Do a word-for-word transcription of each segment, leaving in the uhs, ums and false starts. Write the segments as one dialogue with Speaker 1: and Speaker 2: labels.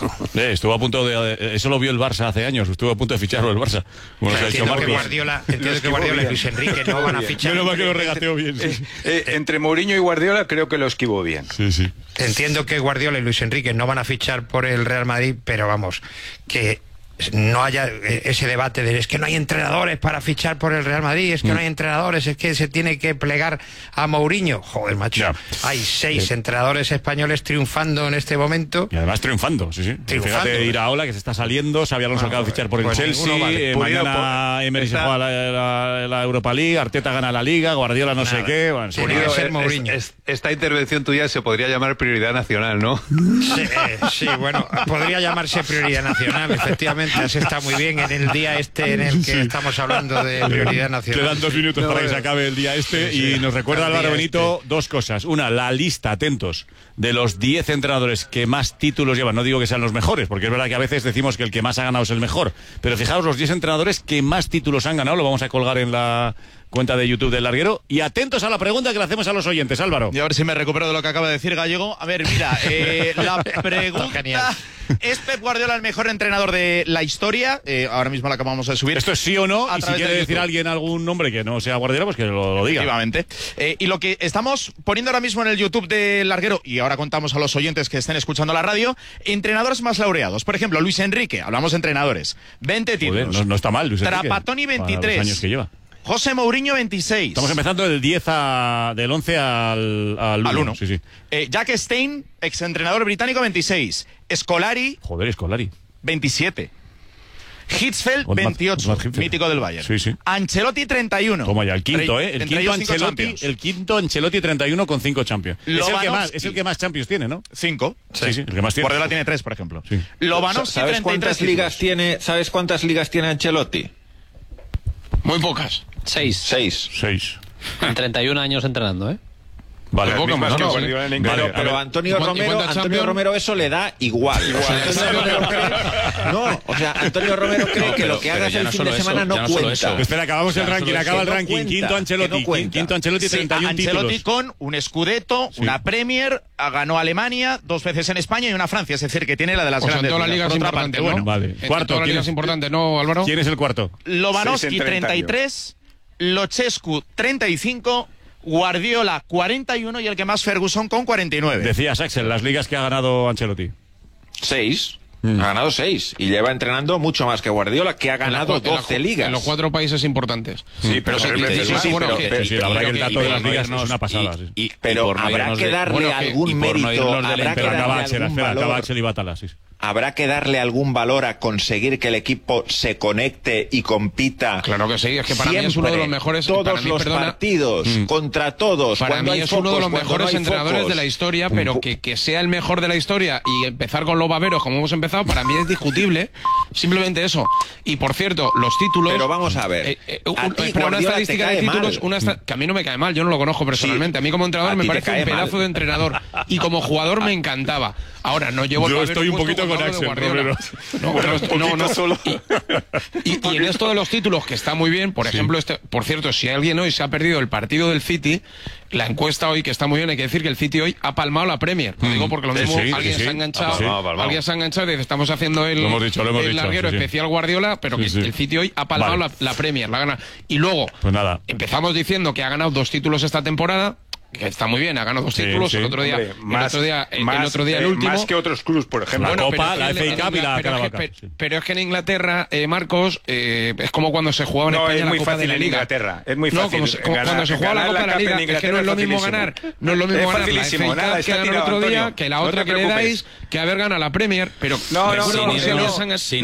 Speaker 1: Eh, estuvo a punto de... Eso lo vio el Barça hace años, estuvo a punto de ficharlo el Barça.
Speaker 2: Bueno, claro, entiendo, que Guardiola, entiendo que Guardiola y Luis Enrique no van a fichar.
Speaker 1: Menos mal que lo regateó bien. Sí.
Speaker 3: Eh, eh, entre Mourinho y Guardiola creo que lo esquivó bien.
Speaker 1: Sí, sí.
Speaker 2: Entiendo que Guardiola y Luis Enrique no van a fichar por el Real Madrid, pero vamos, que no haya ese debate de es que no hay entrenadores para fichar por el Real Madrid, es que mm. no hay entrenadores, es que se tiene que plegar a Mourinho. Joder, macho, yeah. hay seis yeah. entrenadores españoles triunfando en este momento.
Speaker 1: Y además triunfando, sí, sí. Triunfando. Fíjate, Iraola, que se está saliendo, Xabi Alonso acaba de fichar por el pues Chelsea, vale. eh, mañana por... Emery está... se juega la, la, la Europa League, Arteta gana la Liga, Guardiola no Nada. sé qué. Bueno, sí,
Speaker 3: Pulido, ser Mourinho. Es, es, esta intervención tuya se podría llamar prioridad nacional, ¿no?
Speaker 2: Sí, eh, sí, bueno, podría llamarse prioridad nacional, efectivamente, así está muy bien. En el día este en el que sí. estamos hablando de prioridad nacional.
Speaker 1: Quedan dos minutos no, para que se acabe el día este sí, sí. y nos recuerda Álvaro Benito este. dos cosas. Una, la lista, atentos, de los diez entrenadores que más títulos llevan. No digo que sean los mejores, porque es verdad que a veces decimos que el que más ha ganado es el mejor. Pero fijaos, los diez entrenadores que más títulos han ganado, lo vamos a colgar en la cuenta de YouTube del Larguero. Y atentos a la pregunta que le hacemos a los oyentes, Álvaro.
Speaker 4: Y a ver si me recupero de lo que acaba de decir Gallego. A ver, mira, eh, la pregunta... ¿Es Pep Guardiola el mejor entrenador de la historia? Eh, ahora mismo la acabamos de subir.
Speaker 1: Esto es sí o no, y si quiere decir alguien algún nombre que no sea Guardiola, pues que lo, lo diga.
Speaker 4: Efectivamente. Eh, y lo que estamos poniendo ahora mismo en el YouTube del Larguero, y ahora contamos a los oyentes que estén escuchando la radio, entrenadores más laureados. Por ejemplo, Luis Enrique, hablamos de entrenadores. veinte títulos.
Speaker 1: Joder, no, no está mal, Luis Enrique.
Speaker 4: Trapattoni, veintitrés.
Speaker 1: Los años que lleva.
Speaker 4: José Mourinho, veintiséis.
Speaker 1: Estamos empezando del diez a, del once al, al,
Speaker 4: al uno.
Speaker 1: Sí, sí.
Speaker 4: Eh, Jack Stein, exentrenador británico, veintiséis. Scolari.
Speaker 1: Joder, Scolari.
Speaker 4: veintisiete. Hitzfeld, veintiocho. Matt, Matt mítico del Bayern.
Speaker 1: Sí, sí.
Speaker 4: Ancelotti, treinta y uno.
Speaker 1: Toma ya, el quinto, ¿eh? El quinto Ancelotti, el quinto Ancelotti, treinta y uno con cinco Champions. Es el, que más, es el que más Champions tiene, ¿no?
Speaker 4: Cinco.
Speaker 1: Sí, sí, sí, el que más tiene.
Speaker 4: Guardiola tiene tres, por ejemplo.
Speaker 1: Sí.
Speaker 4: Lobanovski,
Speaker 3: ¿Sabes cuántas ligas tiene? ¿Sabes cuántas ligas tiene Ancelotti?
Speaker 4: Muy pocas.
Speaker 5: Seis.
Speaker 3: Seis.
Speaker 1: Seis.
Speaker 5: En treinta y un años entrenando, ¿eh?
Speaker 1: Vale,
Speaker 3: poco más, no, no, vale. Vale, pero, pero Antonio Romero, Antonio Romero eso le da igual. igual. O sea, Antonio Romero cree, no, o sea, Antonio Romero cree no, que lo que hagas el no fin de semana eso, no, no cuenta.
Speaker 1: Espera, acabamos el ranking, acaba el ranking. No quinto Ancelotti, no quinto Ancelotti,
Speaker 4: sí,
Speaker 1: treinta y uno
Speaker 4: Ancelotti
Speaker 1: títulos.
Speaker 4: con un Scudetto, sí. una Premier, ganó Alemania, dos veces en España y una Francia, es decir, que tiene la de las
Speaker 6: o sea,
Speaker 4: grandes.
Speaker 6: En todas las ligas importantes, ¿no?
Speaker 1: Bueno, vale.
Speaker 6: En
Speaker 1: Cuarto,
Speaker 6: todas las ligas importantes, ¿no, Álvaro?
Speaker 1: ¿Quién es el cuarto?
Speaker 4: Lobanovski, treinta y tres, Luchescu, treinta y cinco, Guardiola, cuarenta y uno y el que más Ferguson con cuarenta y nueve.
Speaker 1: Decías, Axel, las ligas que ha ganado Ancelotti.
Speaker 3: Seis. Mm. Ha ganado seis. Y lleva entrenando mucho más que Guardiola, que ha ganado
Speaker 6: en la,
Speaker 3: doce
Speaker 6: en la,
Speaker 3: ligas.
Speaker 6: En los cuatro países importantes.
Speaker 3: Sí, pero,
Speaker 6: pero,
Speaker 3: pero,
Speaker 6: sí, sí, sí, bueno,
Speaker 3: pero,
Speaker 6: que,
Speaker 3: pero,
Speaker 1: sí, la verdad que el dato de las ligas no es una pasada.
Speaker 3: Y,
Speaker 1: sí.
Speaker 3: y, pero
Speaker 5: y no
Speaker 3: habrá que
Speaker 5: de,
Speaker 3: darle
Speaker 5: bueno,
Speaker 3: algún
Speaker 5: que,
Speaker 3: mérito.
Speaker 5: No
Speaker 3: habrá
Speaker 1: pero
Speaker 3: que
Speaker 1: acaba
Speaker 3: darle
Speaker 1: Axel,
Speaker 3: algún
Speaker 1: espera,
Speaker 3: valor.
Speaker 1: acaba Axel y Batala, sí.
Speaker 3: Habrá que darle algún valor a conseguir que el equipo se conecte y compita.
Speaker 6: Claro que sí, es que para mí es uno de los mejores.
Speaker 3: Todos
Speaker 6: para mí,
Speaker 3: los
Speaker 6: perdona,
Speaker 3: partidos, mm. contra todos.
Speaker 6: Para mí es
Speaker 3: focos,
Speaker 6: uno de los mejores
Speaker 3: no
Speaker 6: entrenadores
Speaker 3: focos.
Speaker 6: de la historia, pero que, que sea el mejor de la historia y empezar con los baberos como hemos empezado, para mí es discutible. Simplemente eso. Y por cierto, los títulos.
Speaker 3: Pero vamos a ver.
Speaker 6: Eh, eh, un, a ti, pero una estadística de títulos, una esta, que a mí no me cae mal, yo no lo conozco personalmente. Sí, a mí como entrenador me parece un pedazo mal. de entrenador. Y como jugador me encantaba. Ahora no llevo
Speaker 1: Yo
Speaker 6: el
Speaker 1: estoy un poquito con Axel, Romero.
Speaker 6: No, bueno, no, no. Solo. Y, y, y en esto de los títulos, que está muy bien, por sí. ejemplo, este, por cierto, si alguien hoy se ha perdido el partido del City, la encuesta hoy, que está muy bien, hay que decir que el City hoy ha palmado la Premier. Lo digo porque lo mismo
Speaker 1: sí,
Speaker 6: alguien
Speaker 1: sí,
Speaker 6: se ha enganchado,
Speaker 1: sí.
Speaker 6: alguien se ha enganchado y dice, estamos haciendo el,
Speaker 1: lo hemos dicho, lo hemos
Speaker 6: el
Speaker 1: dicho,
Speaker 6: larguero
Speaker 1: sí,
Speaker 6: especial Guardiola, pero sí, que sí. el City hoy ha palmado vale. la, la Premier, la gana. Y luego,
Speaker 1: pues nada.
Speaker 6: empezamos diciendo que ha ganado dos títulos esta temporada, que está muy bien, ha ganado dos títulos, sí, sí. el otro día, Hombre, más, el otro día, más, el otro día el último.
Speaker 3: Más que otros clubes, por ejemplo.
Speaker 1: La
Speaker 6: bueno,
Speaker 1: Copa, la F A Cup y la
Speaker 6: pero, pero, pero es que en Inglaterra, eh, Marcos, eh, es como cuando se jugaba en
Speaker 3: no,
Speaker 6: España
Speaker 3: es muy
Speaker 6: la Copa
Speaker 3: fácil
Speaker 6: de la Liga.
Speaker 3: En Inglaterra, es muy fácil.
Speaker 6: No, como, se, como
Speaker 3: ganar,
Speaker 6: cuando se juega la Copa de la Liga, es que no es lo mismo ganar, no es lo mismo ganar la F A Cup que ganó el otro día, que la otra que le dais, que haber ganado la Premier, pero
Speaker 3: no, no, no,
Speaker 6: por si alguien se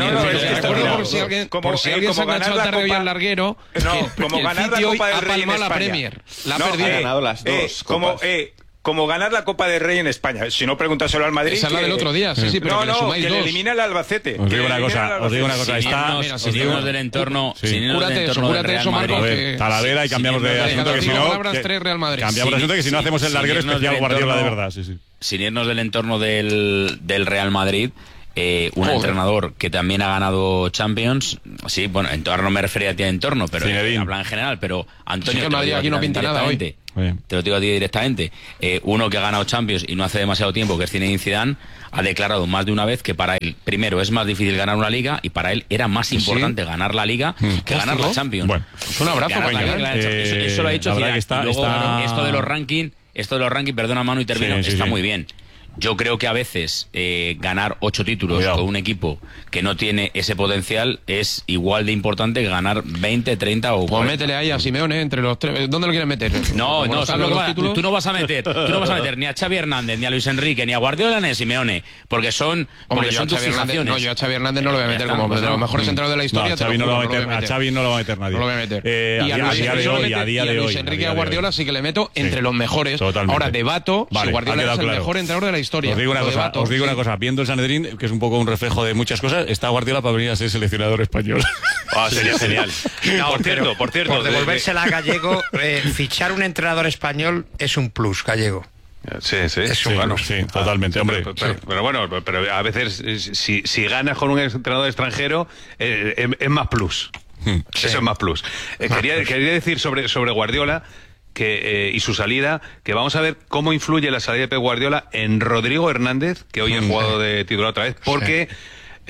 Speaker 6: ha enganchado tarde hoy al larguero,
Speaker 3: como ganar la Copa del Rey en España.
Speaker 6: La Premier, la ha perdido.
Speaker 3: Ha ganado las dos. Como Como ganar la Copa del Rey en España. Si no, pregúntaselo al Madrid.
Speaker 6: Esa es la del otro día, sí, sí, pero
Speaker 3: no,
Speaker 6: que le
Speaker 3: no,
Speaker 6: sumáis
Speaker 3: que
Speaker 6: dos.
Speaker 3: le elimina el Albacete.
Speaker 1: Os digo una cosa, os digo una cosa. Está,
Speaker 5: sin irnos del entorno, sin irnos del entorno del Real Madrid.
Speaker 1: A ver, Talavera y cambiamos de asunto que si no, cambiamos de asunto que si no hacemos el larguero especial Guardiola de verdad.
Speaker 5: Sin irnos del entorno del del Real Madrid. eh, un Joder. entrenador que también ha ganado Champions. Sí, bueno, entorno no me refería a ti de entorno, pero eh, habla en general. Pero Antonio,
Speaker 6: sí, que Madrid aquí no pinta nada hoy.
Speaker 5: Te lo digo a ti directamente. Eh, uno que ha ganado Champions y no hace demasiado tiempo, que es Zinedine Zidane, ha declarado más de una vez que para él, primero, es más difícil ganar una liga y para él era más importante ¿Sí? ganar la liga que ganar la Champions.
Speaker 6: Bueno, pues un abrazo.
Speaker 5: La liga, la eh, eso, eso lo ha dicho Zidane.
Speaker 1: Está,
Speaker 5: y luego,
Speaker 1: está...
Speaker 5: esto de los rankings, esto de los rankings, perdona Manu y termino, sí, sí, está sí. muy bien. Yo creo que a veces eh, ganar ocho títulos Cuidado. con un equipo que no tiene ese potencial es igual de importante que ganar veinte, treinta o...
Speaker 6: Pues métele ahí a Simeone entre los tres. ¿Dónde lo quieres meter?
Speaker 5: No, no, ¿sabes lo que tú, tú no vas a meter, tú no vas a meter ni a Xavi Hernández, ni a Luis Enrique, ni a Guardiola, ni a Simeone, porque son, porque
Speaker 6: Hombre,
Speaker 5: son tus
Speaker 6: Hernández,
Speaker 5: fijaciones.
Speaker 6: No, yo a Xavi Hernández no lo voy a meter como uno de los mejores centrales de la historia.
Speaker 1: No, a Xavi no lo va a meter, a Xavi no lo va a meter nadie.
Speaker 6: No lo voy a meter.
Speaker 1: Eh,
Speaker 6: y a Luis Enrique y a Guardiola sí que le meto entre los mejores. Ahora debato si Guardiola es el mejor entrenador de la historia.
Speaker 1: Os digo una cosa, os digo una cosa, viendo el Sanedrín, que es un poco un reflejo de muchas cosas, está Guardiola para venir a ser seleccionador español.
Speaker 3: Oh, sería genial.
Speaker 2: No,
Speaker 3: por cierto, por cierto.
Speaker 2: Por devolvérsela a Gallego, eh, fichar un entrenador español es un plus, Gallego.
Speaker 3: Sí, sí,
Speaker 2: es
Speaker 1: sí, bueno, sí, totalmente, ah, hombre.
Speaker 3: Pero, pero, pero bueno, pero a veces si, si ganas con un entrenador extranjero eh, es, es más plus. Sí. Eso es más plus. Eh, más quería, plus. quería decir sobre, sobre Guardiola que, eh, y su salida, que vamos a ver cómo influye la salida de Pep Guardiola en Rodrigo Hernández, que hoy ha jugado de titular otra vez, porque... Sí.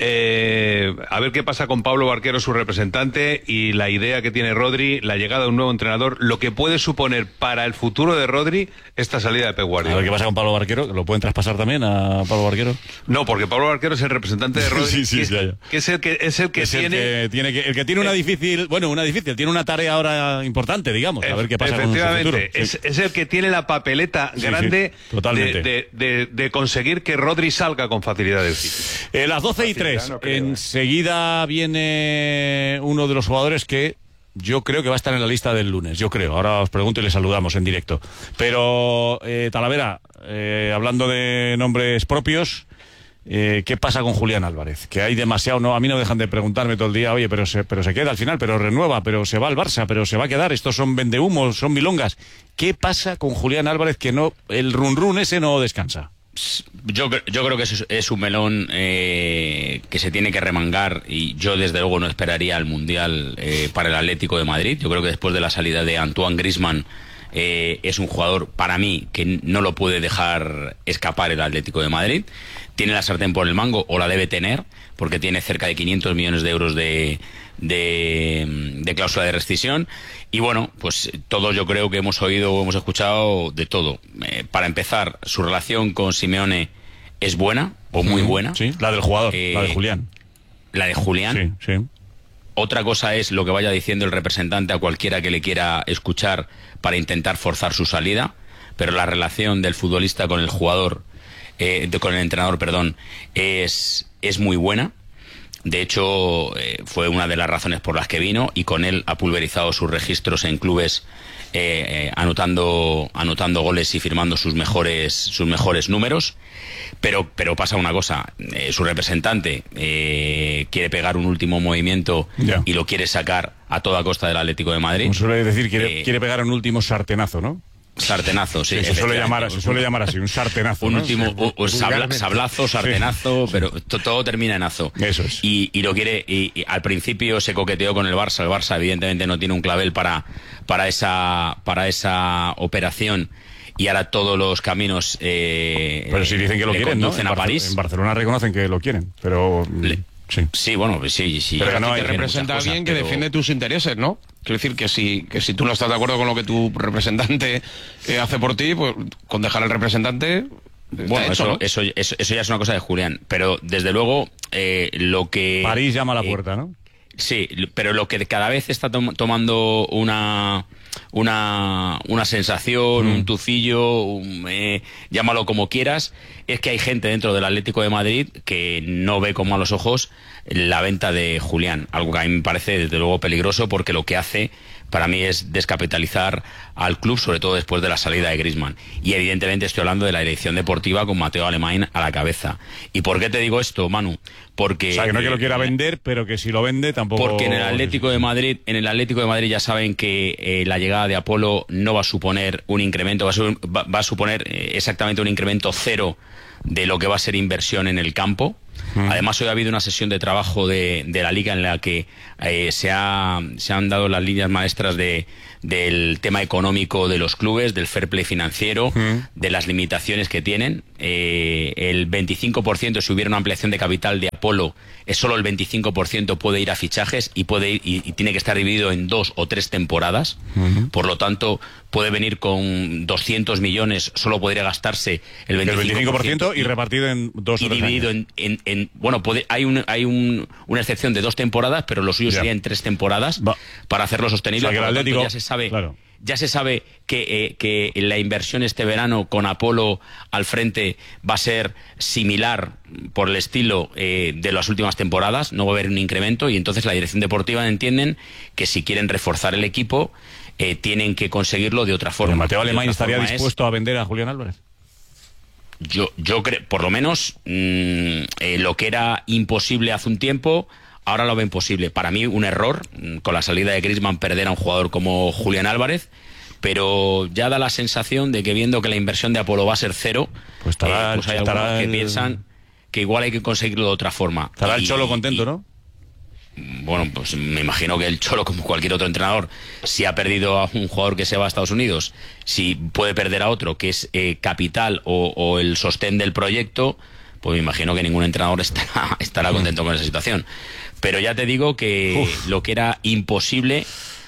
Speaker 3: Eh, a ver qué pasa con Pablo Barquero, su representante, y la idea que tiene Rodri, la llegada de un nuevo entrenador, lo que puede suponer para el futuro de Rodri esta salida de Pep Guardiola.
Speaker 1: A ver qué pasa con Pablo Barquero, ¿lo pueden traspasar también a Pablo Barquero?
Speaker 3: No, porque Pablo Barquero es el representante de Rodri,
Speaker 1: sí, sí,
Speaker 3: que,
Speaker 1: sí,
Speaker 3: es, que es el que es el que
Speaker 1: es
Speaker 3: tiene,
Speaker 1: el que tiene que, el que tiene una difícil, bueno, una difícil, tiene una tarea ahora importante, digamos, a ver qué pasa con su futuro.
Speaker 3: Es, sí. es el que tiene la papeleta sí, grande
Speaker 1: sí, totalmente.
Speaker 3: De, de, de, de conseguir que Rodri salga con facilidad del sitio.
Speaker 1: Eh, las doce y tres, en Enseguida viene uno de los jugadores que yo creo que va a estar en la lista del lunes, yo creo. Ahora os pregunto y le saludamos en directo. Pero, eh, Talavera, eh, hablando de nombres propios, eh, ¿qué pasa con Julián Álvarez? Que hay demasiado, no, a mí no dejan de preguntarme todo el día, oye, pero se, pero se queda al final, pero renueva, pero se va al Barça, pero se va a quedar, estos son vendehumos, son milongas. ¿Qué pasa con Julián Álvarez que no, el run run ese no descansa?
Speaker 5: Yo, yo creo que es, es un melón eh, que se tiene que remangar y yo desde luego no esperaría el Mundial eh, para el Atlético de Madrid. Yo creo que después de la salida de Antoine Griezmann eh, es un jugador para mí que no lo puede dejar escapar el Atlético de Madrid. Tiene la sartén por el mango o la debe tener porque tiene cerca de quinientos millones de euros de, de, de cláusula de rescisión. Y bueno, pues todos yo creo que hemos oído o hemos escuchado de todo. Eh, para empezar, su relación con Simeone es buena o muy buena.
Speaker 1: Sí, la del jugador, eh, la de Julián.
Speaker 5: La de Julián.
Speaker 1: Sí, sí.
Speaker 5: Otra cosa es lo que vaya diciendo el representante a cualquiera que le quiera escuchar para intentar forzar su salida, pero la relación del futbolista con el jugador, eh, de, con el entrenador, perdón, es, es muy buena. De hecho, eh, fue una de las razones por las que vino y con él ha pulverizado sus registros en clubes, eh, eh, anotando, anotando goles y firmando sus mejores, sus mejores números. Pero, pero pasa una cosa, eh, su representante eh, quiere pegar un último movimiento yeah. y lo quiere sacar a toda costa del Atlético de Madrid.
Speaker 1: Como suele decir, quiere, eh, quiere pegar un último sartenazo, ¿no?
Speaker 5: Sartenazo, sí.
Speaker 1: sí se, suele llamar, se suele llamar así, un sartenazo.
Speaker 5: Un
Speaker 1: ¿no?
Speaker 5: último un, un sabla, sablazo, sartenazo, sí. pero to, todo termina en azo.
Speaker 1: Eso es.
Speaker 5: Y, y lo quiere, y, y al principio se coqueteó con el Barça. El Barça, evidentemente, no tiene un clavel para, para, esa, para esa operación. Y ahora todos los caminos. Eh,
Speaker 1: pero si dicen que lo quieren, ¿no? En,
Speaker 5: a París.
Speaker 1: En Barcelona reconocen que lo quieren, pero.
Speaker 5: Le,
Speaker 1: Sí.
Speaker 5: sí, bueno, sí, sí.
Speaker 6: Pero no, te representa a alguien que pero... defiende tus intereses, ¿no? Quiero decir que si, que si tú no estás de acuerdo con lo que tu representante eh, hace por ti, pues con dejar al representante...
Speaker 5: Bueno, hecho, ¿no? eso, eso, eso ya es una cosa de Julián. Pero desde luego, eh, lo que...
Speaker 1: París llama a la puerta, eh, ¿no?
Speaker 5: Sí, pero lo que cada vez está tom tomando una... una, una sensación, mm. un tufillo, un, eh, llámalo como quieras, es que hay gente dentro del Atlético de Madrid que no ve con malos ojos la venta de Julián, algo que a mí me parece desde luego peligroso porque lo que hace para mí es descapitalizar al club, sobre todo después de la salida de Griezmann. Y evidentemente estoy hablando de la dirección deportiva con Mateo Alemán a la cabeza. ¿Y por qué te digo esto, Manu? Porque...
Speaker 1: O sea, que no que lo quiera vender, pero que si lo vende tampoco...
Speaker 5: Porque en el Atlético de Madrid, en el Atlético de Madrid ya saben que eh, la llegada de Apolo no va a suponer un incremento, va a, su, va, va a suponer eh, exactamente un incremento cero de lo que va a ser inversión en el campo. Mm. Además, hoy ha habido una sesión de trabajo de, de la Liga en la que eh, se, ha, se han dado las líneas maestras de, del tema económico de los clubes, del fair play financiero, mm. de las limitaciones que tienen. Eh, el veinticinco por ciento, si hubiera una ampliación de capital de Apolo, es solo el veinticinco por ciento puede ir a fichajes y, puede ir, y, y tiene que estar dividido en dos o tres temporadas. Mm. Por lo tanto, puede venir con doscientos millones, solo podría gastarse el veinticinco por ciento,
Speaker 1: el veinticinco por ciento y, y repartido en dos
Speaker 5: y
Speaker 1: o tres
Speaker 5: dividido en, en, en bueno, puede, hay un, hay un, una excepción de dos temporadas, pero lo suyo ya. sería en tres temporadas Va. para hacerlo sostenible.
Speaker 1: O sea, que el Atlético,
Speaker 5: ya se sabe,
Speaker 1: claro.
Speaker 5: ya se sabe que, eh, que la inversión este verano con Apolo al frente va a ser similar por el estilo eh, de las últimas temporadas, no va a haber un incremento, y entonces la dirección deportiva entienden que si quieren reforzar el equipo eh, tienen que conseguirlo de otra forma.
Speaker 1: ¿Mateo Alemán estaría dispuesto es, a vender a Julián Álvarez?
Speaker 5: Yo, yo creo, por lo menos, mmm, eh, lo que era imposible hace un tiempo, ahora lo ven posible. Para mí, un error, con la salida de Griezmann, perder a un jugador como Julián Álvarez, pero ya da la sensación de que viendo que la inversión de Apolo va a ser cero,
Speaker 1: pues, estará,
Speaker 5: eh, pues hay
Speaker 1: estará
Speaker 5: algunos que
Speaker 1: el...
Speaker 5: piensan que igual hay que conseguirlo de otra forma.
Speaker 1: Estará
Speaker 5: y,
Speaker 1: el Cholo contento,
Speaker 5: y,
Speaker 1: ¿no?
Speaker 5: Bueno, pues me imagino que el Cholo, como cualquier otro entrenador, si ha perdido a un jugador que se va a Estados Unidos, si puede perder a otro que es eh, capital o, o el sostén del proyecto, pues me imagino que ningún entrenador estará, estará contento con esa situación. Pero ya te digo que Uf. lo que era imposible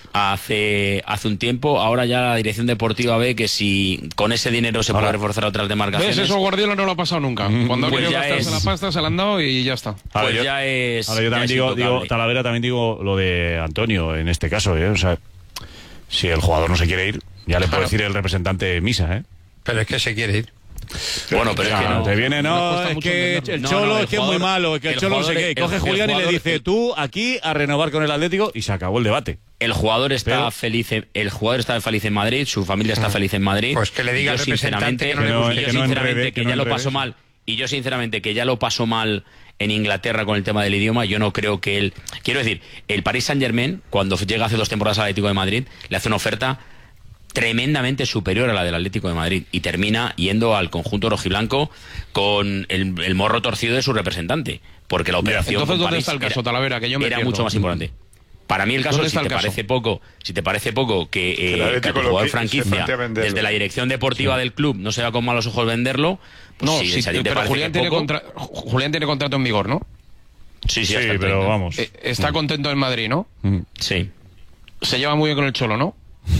Speaker 5: hace hace un tiempo, ahora ya la dirección deportiva ve que si con ese dinero se ahora, puede reforzar otras demarcaciones.
Speaker 6: ¿Ves? Eso Guardiola no lo ha pasado nunca. Cuando
Speaker 5: pues
Speaker 6: ha querido gastarse
Speaker 5: es...
Speaker 6: la pasta se la han dado y ya está.
Speaker 5: Pues
Speaker 1: ahora, yo,
Speaker 5: ya es.
Speaker 1: Ahora yo también digo, digo, Talavera, también digo lo de Antonio en este caso, ¿eh? O sea, si el jugador no se quiere ir, ya le puede decir el representante Misa, ¿eh?
Speaker 2: Pero es que se quiere ir.
Speaker 5: Bueno, pero es que no.
Speaker 1: Te viene, no, es que el Cholo no, no, el es que jugador, es muy malo, que el, el Cholo no sé qué. Coge Julián y le dice, tú aquí a renovar con el Atlético, y se acabó el debate.
Speaker 5: El jugador está pero, feliz, el jugador está feliz en Madrid, su familia está feliz en Madrid.
Speaker 2: Pues que le diga al representante que no,
Speaker 5: que
Speaker 2: no,
Speaker 5: yo,
Speaker 2: que
Speaker 5: sinceramente,
Speaker 2: no enrede,
Speaker 5: que
Speaker 2: no
Speaker 5: ya lo pasó mal. Y yo sinceramente que ya lo pasó mal en Inglaterra con el tema del idioma, yo no creo que él... Quiero decir, el Paris Saint-Germain, cuando llega hace dos temporadas al Atlético de Madrid, le hace una oferta tremendamente superior a la del Atlético de Madrid y termina yendo al conjunto rojiblanco con el, el morro torcido de su representante, porque la operación
Speaker 6: entonces ¿dónde está el caso,
Speaker 5: era,
Speaker 6: Talavera? Que yo me
Speaker 5: era
Speaker 6: pierdo.
Speaker 5: mucho más importante. Para mí el caso, si te caso? parece poco, si te parece poco que, eh, que el jugador franquicia desde la dirección deportiva sí. del club no se va con malos ojos venderlo, pues
Speaker 6: no,
Speaker 5: si,
Speaker 6: sí,
Speaker 5: si
Speaker 6: pero Julián tiene,
Speaker 5: poco,
Speaker 6: contra... Julián tiene contrato en vigor, ¿no?
Speaker 5: Sí, sí,
Speaker 1: sí pero vamos.
Speaker 6: Eh, está mm. contento en Madrid, ¿no?
Speaker 5: Mm. Sí.
Speaker 6: Se lleva muy bien con el Cholo, ¿no?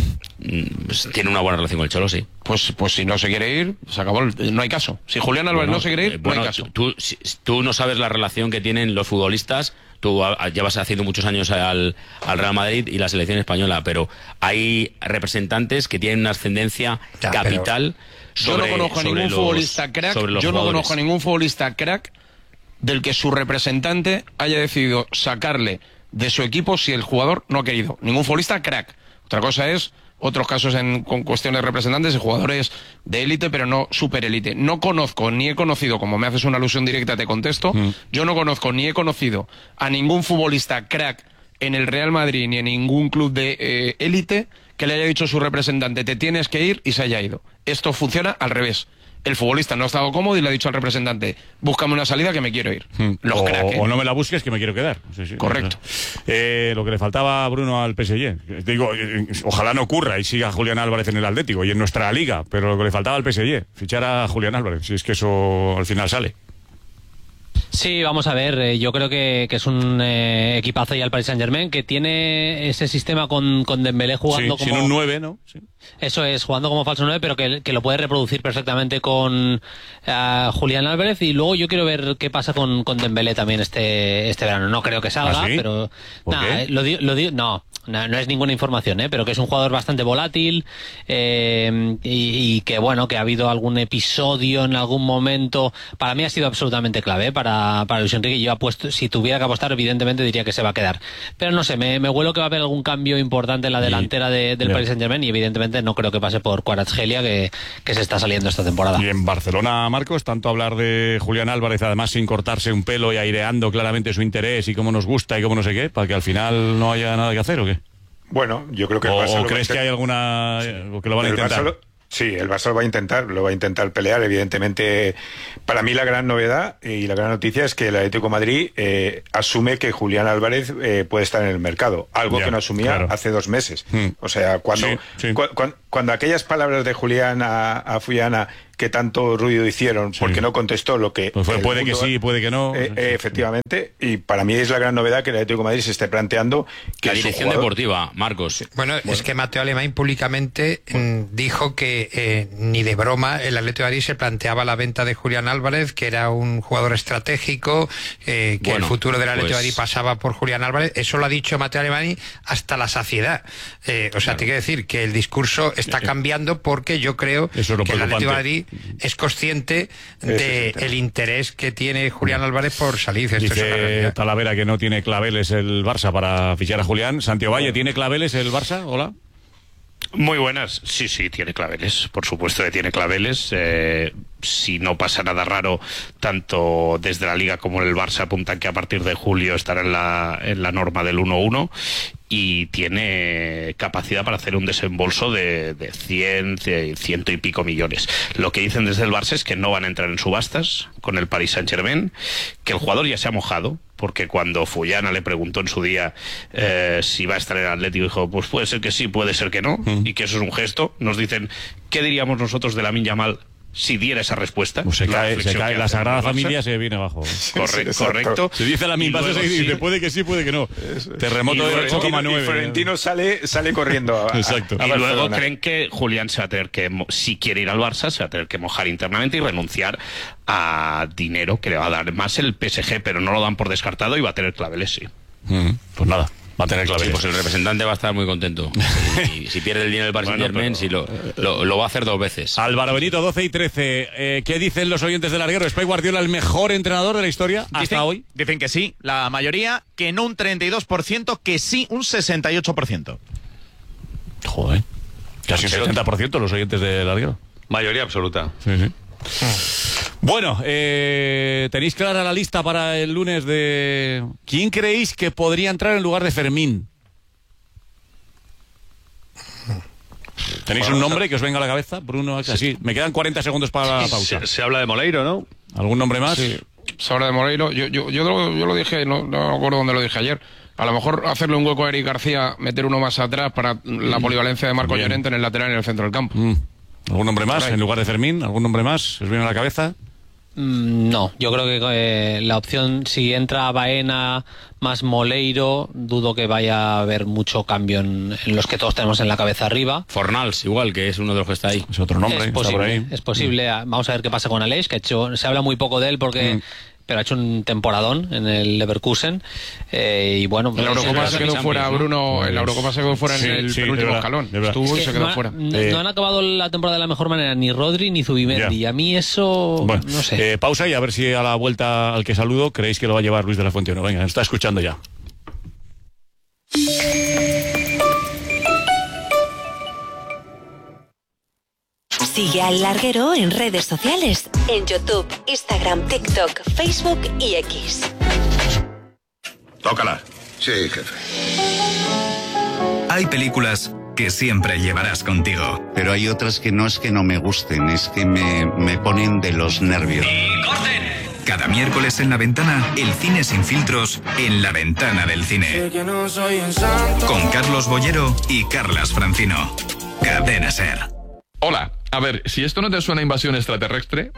Speaker 5: Pues tiene una buena relación con el Cholo, sí.
Speaker 6: Pues pues si no se quiere ir, se acabó, el, no hay caso. Si Julián Álvarez bueno, no se quiere ir, eh, bueno, no hay caso.
Speaker 5: Tú, si, tú no sabes la relación que tienen los futbolistas. Tú a, llevas haciendo muchos años al, al Real Madrid y la selección española, pero hay representantes que tienen una ascendencia ya, capital sobre,
Speaker 6: yo no conozco a ningún
Speaker 5: los,
Speaker 6: futbolista crack. Yo jugadores. no conozco a ningún futbolista crack del que su representante haya decidido sacarle de su equipo si el jugador no ha querido. Ningún futbolista crack. Otra cosa es otros casos en, con cuestiones de representantes y jugadores de élite, pero no super élite. No conozco, ni he conocido, como me haces una alusión directa, te contesto, mm. yo no conozco ni he conocido a ningún futbolista crack en el Real Madrid ni en ningún club de eh, élite que le haya dicho a su representante, te tienes que ir, y se haya ido. Esto funciona al revés. El futbolista no ha estado cómodo y le ha dicho al representante, búscame una salida que me quiero ir.
Speaker 1: Hmm.
Speaker 6: Los
Speaker 1: o,
Speaker 6: crack, ¿eh?
Speaker 1: o no me la busques que me quiero quedar. Sí, sí,
Speaker 6: correcto.
Speaker 1: Eh, lo que le faltaba a Bruno al P S G. Digo, eh, ojalá no ocurra y siga Julián Álvarez en el Atlético y en nuestra liga, pero lo que le faltaba al P S G, fichar a Julián Álvarez, si es que eso al final sale.
Speaker 7: Sí, vamos a ver, eh, yo creo que, que es un eh, equipazo ya el Paris Saint-Germain, que tiene ese sistema con, con Dembélé jugando
Speaker 1: sí,
Speaker 7: como...
Speaker 1: sin un nueve, ¿no? Sí.
Speaker 7: Eso es, jugando como falso nueve, pero que, que lo puede reproducir perfectamente con uh, Julián Álvarez. Y luego yo quiero ver qué pasa con, con Dembélé también este este verano. No creo que salga,
Speaker 1: ¿Ah, sí?
Speaker 7: pero... Nah, lo digo, lo digo, no, no, no es ninguna información, ¿eh? Pero que es un jugador bastante volátil eh, y, y que, bueno, que ha habido algún episodio en algún momento. Para mí ha sido absolutamente clave, ¿eh? para, para Luis Enrique. Yo apuesto, si tuviera que apostar, evidentemente diría que se va a quedar. Pero no sé, me, me huelo que va a haber algún cambio importante en la delantera de, del Paris Saint-Germain y evidentemente no creo que pase por Kvaratskhelia, que, que se está saliendo esta temporada.
Speaker 1: Y en Barcelona, Marcos, tanto hablar de Julián Álvarez, además sin cortarse un pelo y aireando claramente su interés y cómo nos gusta y cómo no sé qué, para que al final no haya nada que hacer, ¿o qué?
Speaker 8: Bueno, yo creo que...
Speaker 1: ¿O,
Speaker 8: el Barça
Speaker 1: o crees que hay alguna... o que lo van a intentar?
Speaker 8: Barça lo, Sí, el Barça lo va a intentar, lo va a intentar pelear. Evidentemente, para mí la gran novedad y la gran noticia es que el Atlético de Madrid eh, asume que Julián Álvarez eh, puede estar en el mercado, algo ya, que no asumía claro. hace dos meses. Mm. O sea, cuando, sí, sí. Cu cu cuando aquellas palabras de Julián a, a Fuyana que tanto ruido hicieron, sí. porque no contestó lo que...
Speaker 1: Pues fue, puede que sí, puede que no.
Speaker 8: Eh, eh, efectivamente, y para mí es la gran novedad que el Atlético de Madrid se esté planteando... que
Speaker 5: la dirección jugador... deportiva, Marcos.
Speaker 2: Bueno, bueno, es que Mateo Alemán públicamente bueno. dijo que eh, ni de broma el Atlético de Madrid se planteaba la venta de Julián Álvarez, que era un jugador estratégico, eh, que bueno, el futuro del Atlético pues... de Madrid pasaba por Julián Álvarez. Eso lo ha dicho Mateo Alemán hasta la saciedad. Eh, o sea, claro. te quiero decir que el discurso está cambiando porque yo creo que el Atlético de Madrid es consciente del de interés que tiene Julián Álvarez por salir. Esto
Speaker 1: Dice es Talavera que no tiene claveles el Barça para fichar a Julián. Santiago Valle, ¿tiene claveles el Barça? Hola.
Speaker 9: Muy buenas. Sí, sí, tiene claveles. Por supuesto que tiene claveles. Eh, si no pasa nada raro, tanto desde la Liga como en el Barça apuntan que a partir de julio estará en la, en la norma del uno uno y tiene capacidad para hacer un desembolso de, de cien, ciento y pico millones. Lo que dicen desde el Barça es que no van a entrar en subastas con el Paris Saint-Germain, que el jugador ya se ha mojado, porque cuando Fuyana le preguntó en su día eh, si va a estar en el Atlético, dijo, pues puede ser que sí, puede ser que no, mm. y que eso es un gesto. Nos dicen, ¿qué diríamos nosotros de Lamine Yamal si diera esa respuesta?
Speaker 1: Pues se la cae, se cae la Sagrada Familia, se viene abajo.
Speaker 9: Corre, sí, correcto.
Speaker 1: Se dice la misma, se dice, puede que sí, puede que no. Terremoto de ocho coma nueve.
Speaker 8: Y Florentino sale, sale corriendo a,
Speaker 1: Exacto.
Speaker 8: a, a
Speaker 9: y luego creen que Julián se va a tener que, si quiere ir al Barça, se va a tener que mojar internamente y renunciar a dinero que le va a dar más el P S G, pero no lo dan por descartado y va a tener claveles, sí.
Speaker 1: Mm, pues nada. Va a tener claveles.
Speaker 5: Sí, pues el representante va a estar muy contento. Y si pierde el dinero del Paris Saint-Germain, bueno, pero... si lo, lo, lo va a hacer dos veces.
Speaker 1: Álvaro Benito, doce y trece. Eh, ¿Qué dicen los oyentes del larguero? ¿Es Pep Guardiola el mejor entrenador de la historia hasta
Speaker 4: dicen,
Speaker 1: hoy?
Speaker 4: Dicen que sí, la mayoría, que no un treinta y dos por ciento, que sí un sesenta y ocho por ciento.
Speaker 1: Joder. Casi un setenta por ciento los oyentes del larguero.
Speaker 3: Mayoría absoluta.
Speaker 1: Sí, sí. Bueno, eh, ¿tenéis clara la lista para el lunes de... ¿Quién creéis que podría entrar en lugar de Fermín? ¿Tenéis un nombre que os venga a la cabeza? Bruno, así. Me quedan cuarenta segundos para la pausa.
Speaker 3: Se, se habla de Moleiro, ¿no?
Speaker 1: ¿Algún nombre más?
Speaker 6: Sí, se habla de Moleiro. Yo, yo, yo, lo, yo lo dije, no, no me acuerdo dónde lo dije ayer. A lo mejor hacerle un hueco a Eric García, meter uno más atrás para la polivalencia de Marco Llorente en el lateral y en el centro del campo.
Speaker 1: Mm. ¿Algún nombre más en lugar de Fermín? ¿Algún nombre más? ¿Os viene a la cabeza?
Speaker 7: Mm, no, yo creo que eh, la opción, si entra Baena más Moleiro, dudo que vaya a haber mucho cambio en, en los que todos tenemos en la cabeza arriba.
Speaker 5: Fornals, igual, que es uno de los que está ahí.
Speaker 1: Es otro nombre,
Speaker 7: es
Speaker 1: está
Speaker 7: posible,
Speaker 1: por ahí.
Speaker 7: Es posible. Mm. Vamos a ver qué pasa con Aleix, que ha hecho, se habla muy poco de él porque... Mm. pero ha hecho un temporadón en el Leverkusen eh, y bueno,
Speaker 6: en la Eurocopa se quedó fuera Bruno, pues, en la Eurocopa se quedó fuera sí, en el sí, penúltimo escalón, estuvo y se quedó
Speaker 7: no,
Speaker 6: fuera.
Speaker 7: No,
Speaker 1: eh,
Speaker 7: no han acabado la temporada de la mejor manera ni Rodri ni Zubimendi, y a mí eso
Speaker 1: bueno,
Speaker 7: no sé.
Speaker 1: Eh, pausa y a ver si a la vuelta al que saludo creéis que lo va a llevar Luis de la Fuente o no. Venga, nos está escuchando ya.
Speaker 10: Sigue al larguero en redes sociales, en YouTube, Instagram, TikTok, Facebook y X.
Speaker 11: Tócala.
Speaker 12: Sí, jefe.
Speaker 11: Hay películas que siempre llevarás contigo.
Speaker 12: Pero hay otras que no es que no me gusten, es que me, me ponen de los nervios.
Speaker 11: ¡Y corten! Cada miércoles en La Ventana, el cine sin filtros en La Ventana del Cine. Con Carlos Bollero y Carlas Francino. Cadena SER.
Speaker 13: Hola, a ver, si esto no te suena a invasión extraterrestre...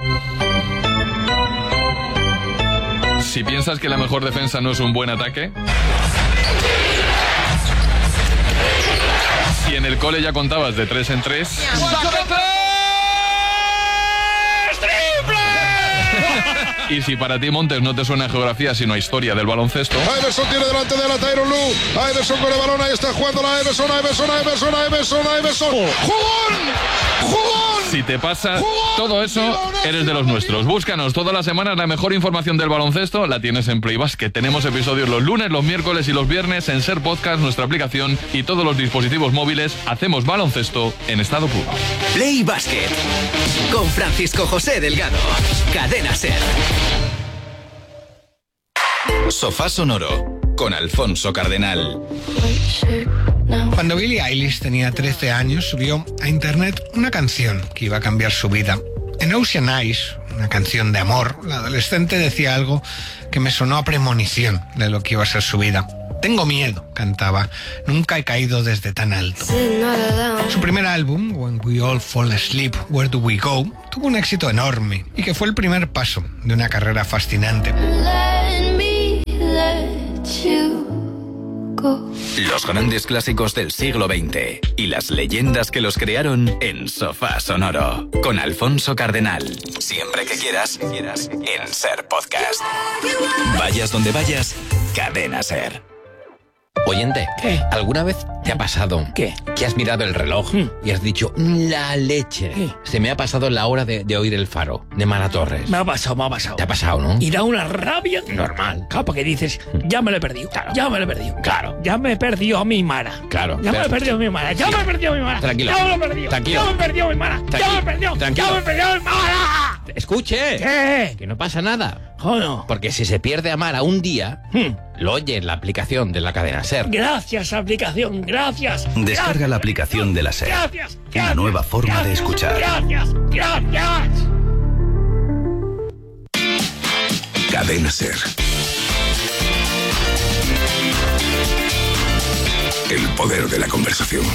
Speaker 13: Si piensas que la mejor defensa no es un buen ataque... Si en el cole ya contabas de tres en tres... Y si para ti, Montes, no te suena a geografía sino a historia del baloncesto...
Speaker 14: Iverson tiene delante de la Tyronn Lue. Iverson con el balón, ahí está jugando la Iverson, Iverson, Iverson, Iverson, Iverson. ¡Jugón! ¡Jugón!
Speaker 13: Si te pasa todo eso, eres de los nuestros. Búscanos todas las semanas la mejor información del baloncesto. La tienes en Play Basket. Tenemos episodios los lunes, los miércoles y los viernes en SER Podcast, nuestra aplicación y todos los dispositivos móviles. Hacemos baloncesto en estado puro.
Speaker 15: Play Basket con Francisco José Delgado. Cadena SER.
Speaker 11: Sofá Sonoro con Alfonso Cardenal.
Speaker 16: Cuando Billie Eilish tenía trece años, subió a internet una canción que iba a cambiar su vida. En Ocean Eyes, una canción de amor, la adolescente decía algo que me sonó a premonición de lo que iba a ser su vida. Tengo miedo, cantaba. Nunca he caído desde tan alto. Su primer álbum, When We All Fall Asleep, Where Do We Go, tuvo un éxito enorme y que fue el primer paso de una carrera fascinante.
Speaker 11: Let me let you go.
Speaker 15: Los grandes clásicos del siglo veinte y las leyendas que los crearon en Sofá Sonoro con Alfonso Cardenal. Siempre que quieras, quieras en Ser Podcast. Vayas donde vayas, Cadena Ser.
Speaker 17: Oyente, ¿qué? ¿Alguna vez te ha pasado ¿qué? Que has mirado el reloj ¿Mm? y has dicho la leche? ¿Qué? Se me ha pasado la hora de, de oír el faro de Mara Torres.
Speaker 18: Me ha pasado, me ha pasado.
Speaker 17: ¿Te ha pasado, no?
Speaker 18: Y da una rabia
Speaker 17: normal.
Speaker 18: Claro, porque dices, ya me lo he perdido. Claro. Ya me lo he perdido.
Speaker 17: Claro.
Speaker 18: Ya me he perdido a mi Mara.
Speaker 17: Claro.
Speaker 18: Ya
Speaker 17: pero...
Speaker 18: me he perdido a mi Mara. Ya sí. me he perdido a mi Mara.
Speaker 17: Tranquilo.
Speaker 18: Ya me lo he perdido.
Speaker 17: Tranquilo.
Speaker 18: Ya me he perdido a mi Mara.
Speaker 17: Tranquilo.
Speaker 18: Ya me he perdido.
Speaker 17: Tranquilo.
Speaker 18: Ya me he perdido a mi Mara.
Speaker 17: Escuche.
Speaker 18: ¿Qué?
Speaker 17: Que no pasa nada.
Speaker 18: ¿O no?
Speaker 17: Porque si se pierde a Mara un día, hmm. lo oye en la aplicación de la cadena Ser.
Speaker 18: Gracias, aplicación. Gracias.
Speaker 11: Descarga
Speaker 18: gracias.
Speaker 11: la aplicación de la Ser.
Speaker 18: Gracias.
Speaker 11: Una
Speaker 18: gracias,
Speaker 11: nueva forma
Speaker 18: gracias,
Speaker 11: de escuchar.
Speaker 18: Gracias. Gracias.
Speaker 11: Cadena Ser. El poder de la conversación.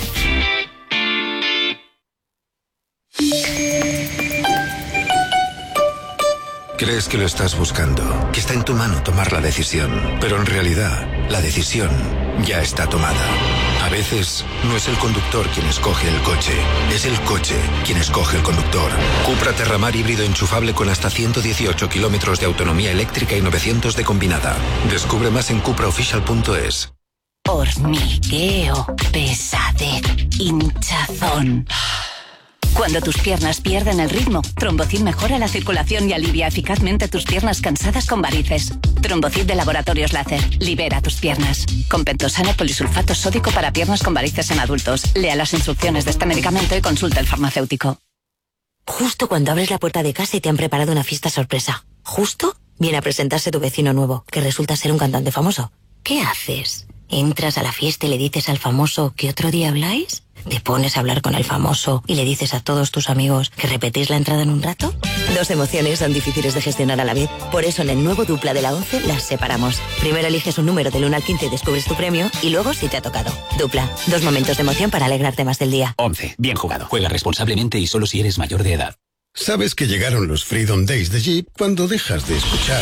Speaker 11: Crees que lo estás buscando, que está en tu mano tomar la decisión, pero en realidad la decisión ya está tomada. A veces no es el conductor quien escoge el coche, es el coche quien escoge el conductor. Cupra Terramar híbrido enchufable con hasta ciento dieciocho kilómetros de autonomía eléctrica y novecientos de combinada. Descubre más en cupra oficial punto es.
Speaker 19: Hormigueo, pesadez, hinchazón. Cuando tus piernas pierden el ritmo, Trombocid mejora la circulación y alivia eficazmente tus piernas cansadas con varices. Trombocid de Laboratorios Láser. Libera tus piernas. Con pentosano polisulfato sódico para piernas con varices en adultos. Lea las instrucciones de este medicamento y consulta al farmacéutico.
Speaker 20: Justo cuando abres la puerta de casa y te han preparado una fiesta sorpresa. Justo viene a presentarse tu vecino nuevo, que resulta ser un cantante famoso. ¿Qué haces? ¿Entras a la fiesta y le dices al famoso que otro día habláis? ¿Te pones a hablar con el famoso y le dices a todos tus amigos que repetís la entrada en un rato? Dos emociones son difíciles de gestionar a la vez. Por eso en el nuevo Dupla de la once las separamos. Primero eliges un número del uno al quince y descubres tu premio, y luego si te ha tocado. Dupla, dos momentos de emoción para alegrarte más del día.
Speaker 21: once. Bien jugado. Juega responsablemente y solo si eres mayor de edad.
Speaker 22: ¿Sabes que llegaron los Freedom Days de Jeep cuando dejas de escuchar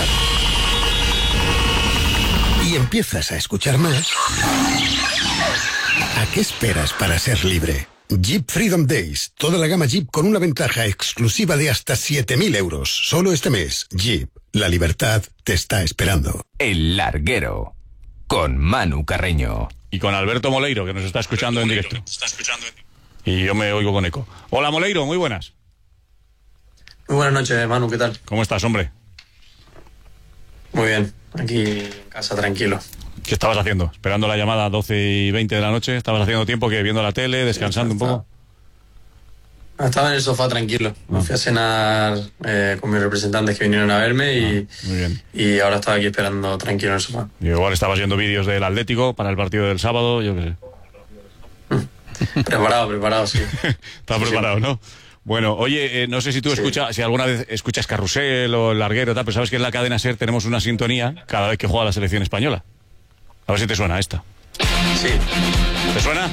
Speaker 22: y empiezas a escuchar más? ¿A qué esperas para ser libre? Jeep Freedom Days. Toda la gama Jeep con una ventaja exclusiva de hasta siete mil euros. Solo este mes. Jeep. La libertad te está esperando.
Speaker 15: El Larguero. Con Manu Carreño.
Speaker 1: Y con Alberto Moleiro, que nos está escuchando en directo. Y yo me oigo con eco. Hola, Moleiro. Muy buenas.
Speaker 23: Muy buenas noches, Manu. ¿Qué tal?
Speaker 1: ¿Cómo estás, hombre?
Speaker 23: Muy bien. Aquí en casa, tranquilo.
Speaker 1: ¿Qué estabas haciendo? ¿Esperando la llamada a doce y veinte de la noche? ¿Estabas haciendo tiempo que viendo la tele, descansando un poco?
Speaker 23: Estaba en el sofá tranquilo. Me fui a cenar eh, con mis representantes que vinieron a verme y,
Speaker 1: ah, muy bien.
Speaker 23: y ahora estaba aquí esperando tranquilo en el sofá.
Speaker 1: Y igual estabas viendo vídeos del Atlético para el partido del sábado, yo qué
Speaker 23: sé. preparado, preparado, sí.
Speaker 1: Estás preparado, sí. ¿No? Bueno, oye, eh, no sé si tú sí. escuchas, si alguna vez escuchas Carrusel o El Larguero, tal, pero sabes que en la cadena SER tenemos una sintonía cada vez que juega la selección española. A ver si te suena esta.
Speaker 23: Sí.
Speaker 1: ¿Te suena?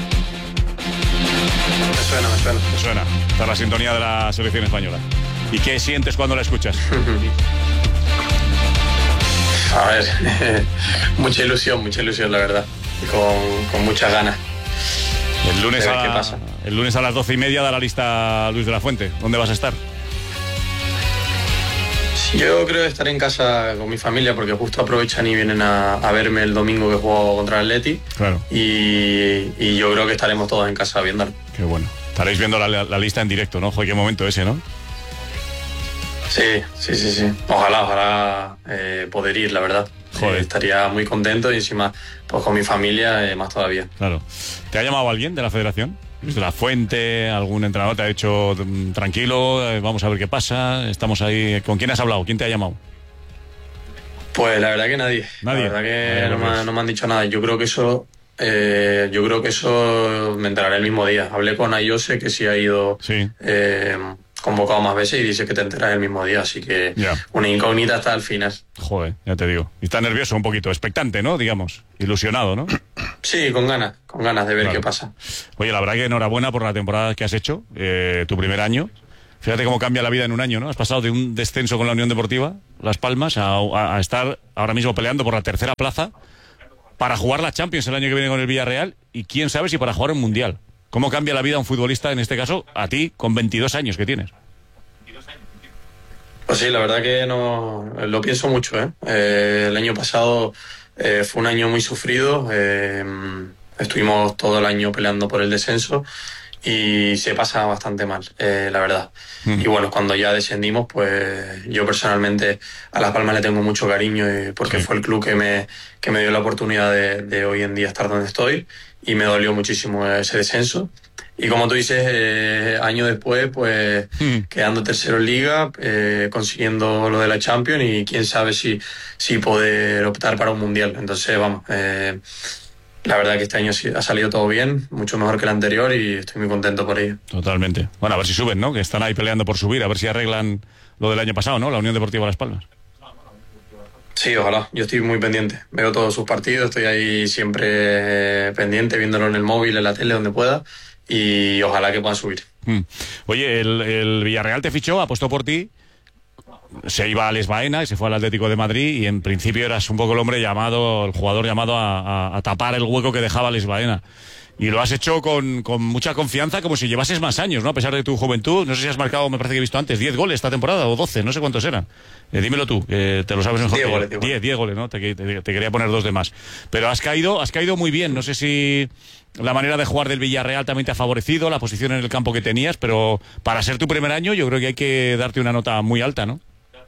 Speaker 23: Me suena, me suena.
Speaker 1: Te suena. Esta es la sintonía de la selección española. ¿Y qué sientes cuando la escuchas?
Speaker 23: A ver, mucha ilusión, mucha ilusión, la verdad. Y con, con muchas ganas.
Speaker 1: El lunes,
Speaker 23: a
Speaker 1: la,
Speaker 23: qué pasa.
Speaker 1: el lunes a las doce y media da la lista Luis de la Fuente. ¿Dónde vas a estar?
Speaker 23: Yo creo que estaré en casa con mi familia porque justo aprovechan y vienen a, a verme el domingo que juego contra el Atleti.
Speaker 1: Claro.
Speaker 23: Y, y yo creo que estaremos todos en casa viéndolo.
Speaker 1: Qué bueno. Estaréis viendo la, la, la lista en directo, ¿no? Joder, qué momento ese, ¿no?
Speaker 23: Sí, sí, sí, sí. Ojalá, ojalá eh, poder ir, la verdad.
Speaker 1: Joder.
Speaker 23: Eh, estaría muy contento y encima, pues con mi familia, eh, más todavía.
Speaker 1: Claro. ¿Te ha llamado alguien de la federación? ¿De la Fuente? ¿Algún entrenador te ha dicho tranquilo, eh, vamos a ver qué pasa? Estamos ahí. ¿Con quién has hablado? ¿Quién te ha llamado?
Speaker 23: Pues la verdad que nadie.
Speaker 1: ¿Nadie?
Speaker 23: La verdad que
Speaker 1: Nadie,
Speaker 23: no, me, no me han dicho nada. Yo creo que eso Eh, yo creo que eso me enteraré el mismo día. Hablé con Ayose, que sí ha ido
Speaker 1: sí.
Speaker 23: eh, convocado más veces, y dice que te enteras el mismo día, así que
Speaker 1: ya.
Speaker 23: Una incógnita hasta el final.
Speaker 1: Joder, ya te digo. Y está nervioso un poquito, expectante, ¿no? Digamos, ilusionado, ¿no?
Speaker 23: Sí, con ganas, con ganas de ver
Speaker 1: Claro.
Speaker 23: qué pasa.
Speaker 1: Oye, la verdad que enhorabuena por la temporada que has hecho, eh, tu primer año. Fíjate cómo cambia la vida en un año, ¿no? Has pasado de un descenso con la Unión Deportiva Las Palmas a, a, a estar ahora mismo peleando por la tercera plaza para jugar la Champions el año que viene con el Villarreal y quién sabe si para jugar un Mundial. ¿Cómo cambia la vida a un futbolista, en este caso, a ti, con veintidós años que tienes?
Speaker 23: Pues sí, la verdad que no lo pienso mucho, ¿eh? Eh, el año pasado eh, fue un año muy sufrido. Eh, estuvimos todo el año peleando por el descenso y se pasa bastante mal, eh, la verdad. Mm. Y bueno, cuando ya descendimos, pues yo personalmente a Las Palmas le tengo mucho cariño, eh, porque sí. fue el club que me, que me dio la oportunidad de, de hoy en día estar donde estoy, y me dolió muchísimo ese descenso. Y como tú dices, eh, año después, pues mm. quedando tercero en Liga, eh, consiguiendo lo de la Champions, y quién sabe si, si poder optar para un Mundial. Entonces, vamos, eh, la verdad que este año ha salido todo bien, mucho mejor que el anterior, y estoy muy contento por ello.
Speaker 1: Totalmente. Bueno, a ver si suben, ¿no? Que están ahí peleando por subir, a ver si arreglan lo del año pasado, ¿no? La Unión Deportiva Las Palmas.
Speaker 23: Sí, ojalá. Yo estoy muy pendiente. Veo todos sus partidos, estoy ahí siempre eh, pendiente, viéndolo en el móvil, en la tele, donde pueda, y ojalá que puedan subir.
Speaker 1: Hmm. Oye, el, el Villarreal te fichó, apostó por ti. Se iba a Les Baena y se fue al Atlético de Madrid, y en principio eras un poco el hombre llamado, el jugador llamado a, a, a tapar el hueco que dejaba Les Baena. Y lo has hecho con, con mucha confianza, como si llevases más años, ¿no? A pesar de tu juventud. No sé si has marcado, me parece que he visto antes, diez goles esta temporada o doce, no sé cuántos eran. Eh, dímelo tú, que te lo sabes mejor.
Speaker 23: diez goles,
Speaker 1: diez, diez goles, ¿no? Te, te, te quería poner dos de más. Pero has caído, has caído muy bien. No sé si la manera de jugar del Villarreal también te ha favorecido, la posición en el campo que tenías, pero para ser tu primer año yo creo que hay que darte una nota muy alta, ¿no?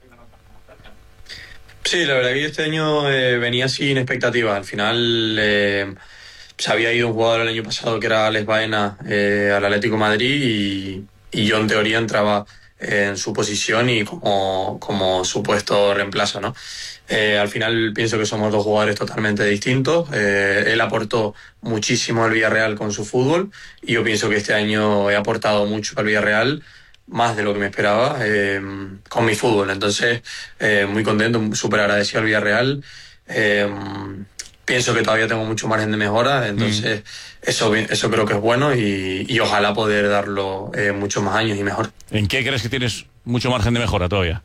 Speaker 23: Sí, la verdad que este año eh, venía sin expectativas. Al final eh, se había ido un jugador el año pasado que era Les Baena eh, al Atlético de Madrid, y, y yo en teoría entraba eh, en su posición y como, como supuesto reemplazo, ¿no? Eh, al final pienso que somos dos jugadores totalmente distintos. Eh, él aportó muchísimo al Villarreal con su fútbol, y yo pienso que este año he aportado mucho al Villarreal, más de lo que me esperaba, eh, con mi fútbol. Entonces, eh, muy contento, súper agradecido al Villarreal. Eh, pienso que todavía tengo mucho margen de mejora, entonces mm. eso, eso creo que es bueno, y, y ojalá poder darlo eh, muchos más años y mejor.
Speaker 1: ¿En qué crees que tienes mucho margen de mejora todavía?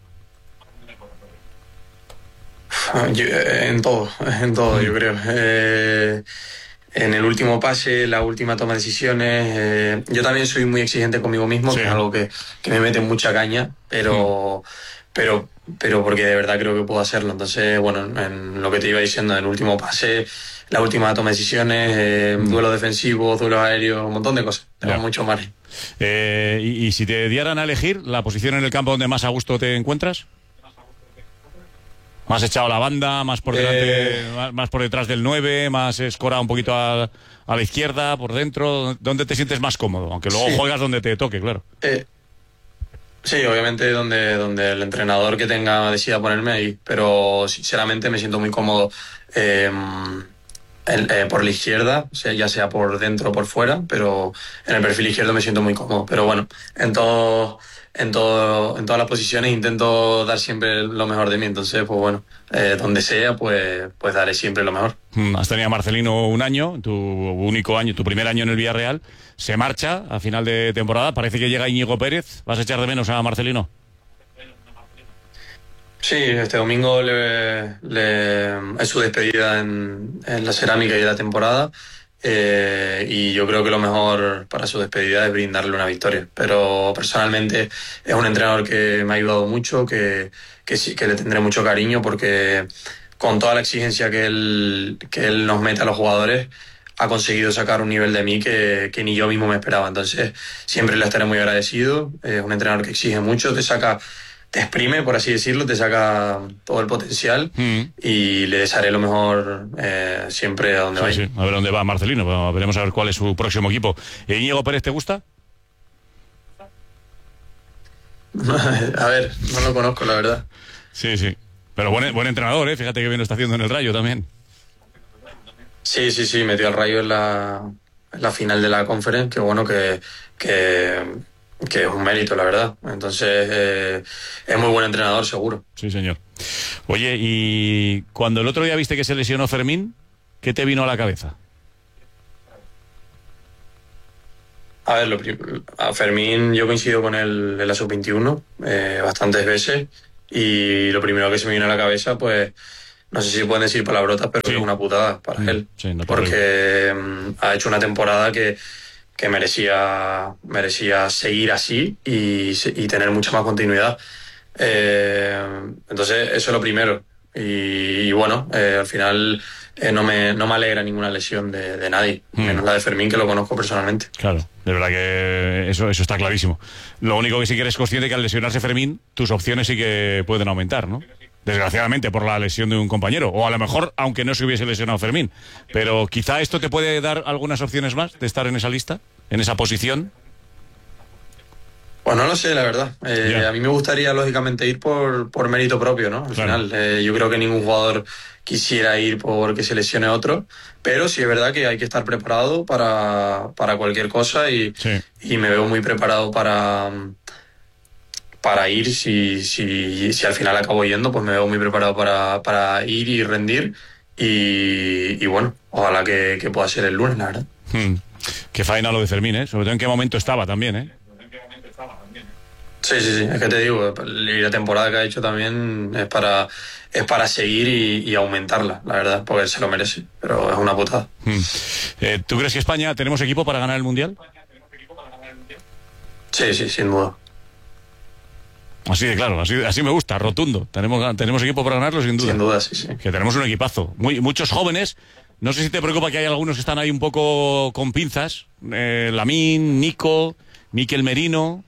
Speaker 23: Yo, en todo, en todo, mm. yo creo. Eh, En el último pase, la última toma de decisiones, eh, yo también soy muy exigente conmigo mismo, sí. que es algo que, que me mete mucha caña, pero, sí. pero, pero porque de verdad creo que puedo hacerlo. Entonces, bueno, en lo que te iba diciendo, en el último pase, la última toma de decisiones, eh, mm. duelos defensivos, duelos aéreos, un montón de cosas. Tengo yeah. mucho margen.
Speaker 1: Eh, y, y si te dieran a elegir la posición en el campo donde más a gusto te encuentras, más echado a la banda, más por delante, eh... más, más por detrás del nueve, más escorado un poquito a, a la izquierda, por dentro, ¿dónde te sientes más cómodo? Aunque luego sí. juegas donde te toque, claro.
Speaker 23: Eh, sí, obviamente donde, donde el entrenador que tenga decida ponerme ahí, pero sinceramente me siento muy cómodo eh, en, eh, por la izquierda, o sea, ya sea por dentro o por fuera, pero en el perfil izquierdo me siento muy cómodo. Pero bueno, en todo... En, todo, en todas las posiciones intento dar siempre lo mejor de mí, entonces pues bueno, eh, donde sea pues, pues daré siempre lo mejor.
Speaker 1: Has tenido a Marcelino un año, tu único año, tu primer año en el Villarreal, se marcha a final de temporada, parece que llega Íñigo Pérez. ¿Vas a echar de menos a Marcelino?
Speaker 23: Sí, este domingo le, le, es su despedida en, en la cerámica y la temporada. Eh, y yo creo que lo mejor para su despedida es brindarle una victoria, pero personalmente es un entrenador que me ha ayudado mucho, que, que sí, que le tendré mucho cariño, porque con toda la exigencia que él, que él nos mete a los jugadores ha conseguido sacar un nivel de mí que, que ni yo mismo me esperaba. Entonces siempre le estaré muy agradecido. Es un entrenador que exige mucho, te saca, te exprime, por así decirlo, te saca todo el potencial, mm. y le desearé lo mejor eh, siempre a donde
Speaker 1: sí,
Speaker 23: vaya.
Speaker 1: Sí. A ver dónde va Marcelino, veremos a ver cuál es su próximo equipo. ¿Íñigo Pérez te gusta?
Speaker 23: A ver, no lo conozco, la verdad.
Speaker 1: Sí, sí. Pero buen, buen entrenador, ¿eh? Fíjate que bien lo está haciendo en el Rayo también.
Speaker 23: Sí, sí, sí, metió al Rayo en la, en la final de la Conference, que bueno, que, que, que es un mérito, la verdad. Entonces, eh, es muy buen entrenador, seguro.
Speaker 1: Sí, señor. Oye, y cuando el otro día viste que se lesionó Fermín, ¿qué te vino a la cabeza?
Speaker 23: A ver, lo prim- a Fermín yo coincido con él en la sub veintiuno eh, bastantes veces, y lo primero que se me vino a la cabeza, pues, no sé si pueden decir palabrotas, pero es una putada para él.
Speaker 1: Sí, no te
Speaker 23: Porque mm, ha hecho una temporada que, que merecía, merecía seguir así y, se- y tener mucha más continuidad. Eh, entonces, eso es lo primero. Y, y bueno, eh, al final eh, no, me, no me alegra ninguna lesión de, de nadie,
Speaker 1: Mm.
Speaker 23: menos la de Fermín, que lo conozco personalmente.
Speaker 1: Claro, de verdad que eso, eso está clarísimo. Lo único que sí que eres consciente que al lesionarse Fermín, tus opciones sí que pueden aumentar, ¿no? Desgraciadamente por la lesión de un compañero, o a lo mejor aunque no se hubiese lesionado Fermín. Pero quizá esto te puede dar algunas opciones más de estar en esa lista, en esa posición.
Speaker 23: Pues no lo sé, la verdad. Eh, a mí me gustaría, lógicamente, ir por, por mérito propio, ¿no? Al
Speaker 1: Claro.
Speaker 23: final, eh, yo creo que ningún jugador quisiera ir porque se lesione otro, pero sí es verdad que hay que estar preparado para, para cualquier cosa y, y me veo muy preparado para, para ir. Si, si, si al final acabo yendo, pues me veo muy preparado para, para ir y rendir. Y, y bueno, ojalá que, que pueda ser el lunes, la verdad.
Speaker 1: Hmm. Qué faena lo de Fermín, ¿eh? Sobre todo en qué momento estaba también, ¿eh?
Speaker 23: Sí, sí, sí, es que te digo, y la temporada que ha hecho también es para, es para seguir y, y aumentarla, la verdad, porque él se lo merece, pero es una putada.
Speaker 1: Hmm. Eh, ¿Tú crees que España tenemos equipo para ganar el Mundial?
Speaker 23: Sí, sí, sin duda.
Speaker 1: Así de claro, así, así me gusta, rotundo. Tenemos, tenemos equipo para ganarlo sin duda.
Speaker 23: Sin duda, sí, sí.
Speaker 1: Que tenemos un equipazo. Muy, muchos jóvenes. No sé si te preocupa que hay algunos que están ahí un poco con pinzas. Eh, Lamín, Nico, Mikel Merino.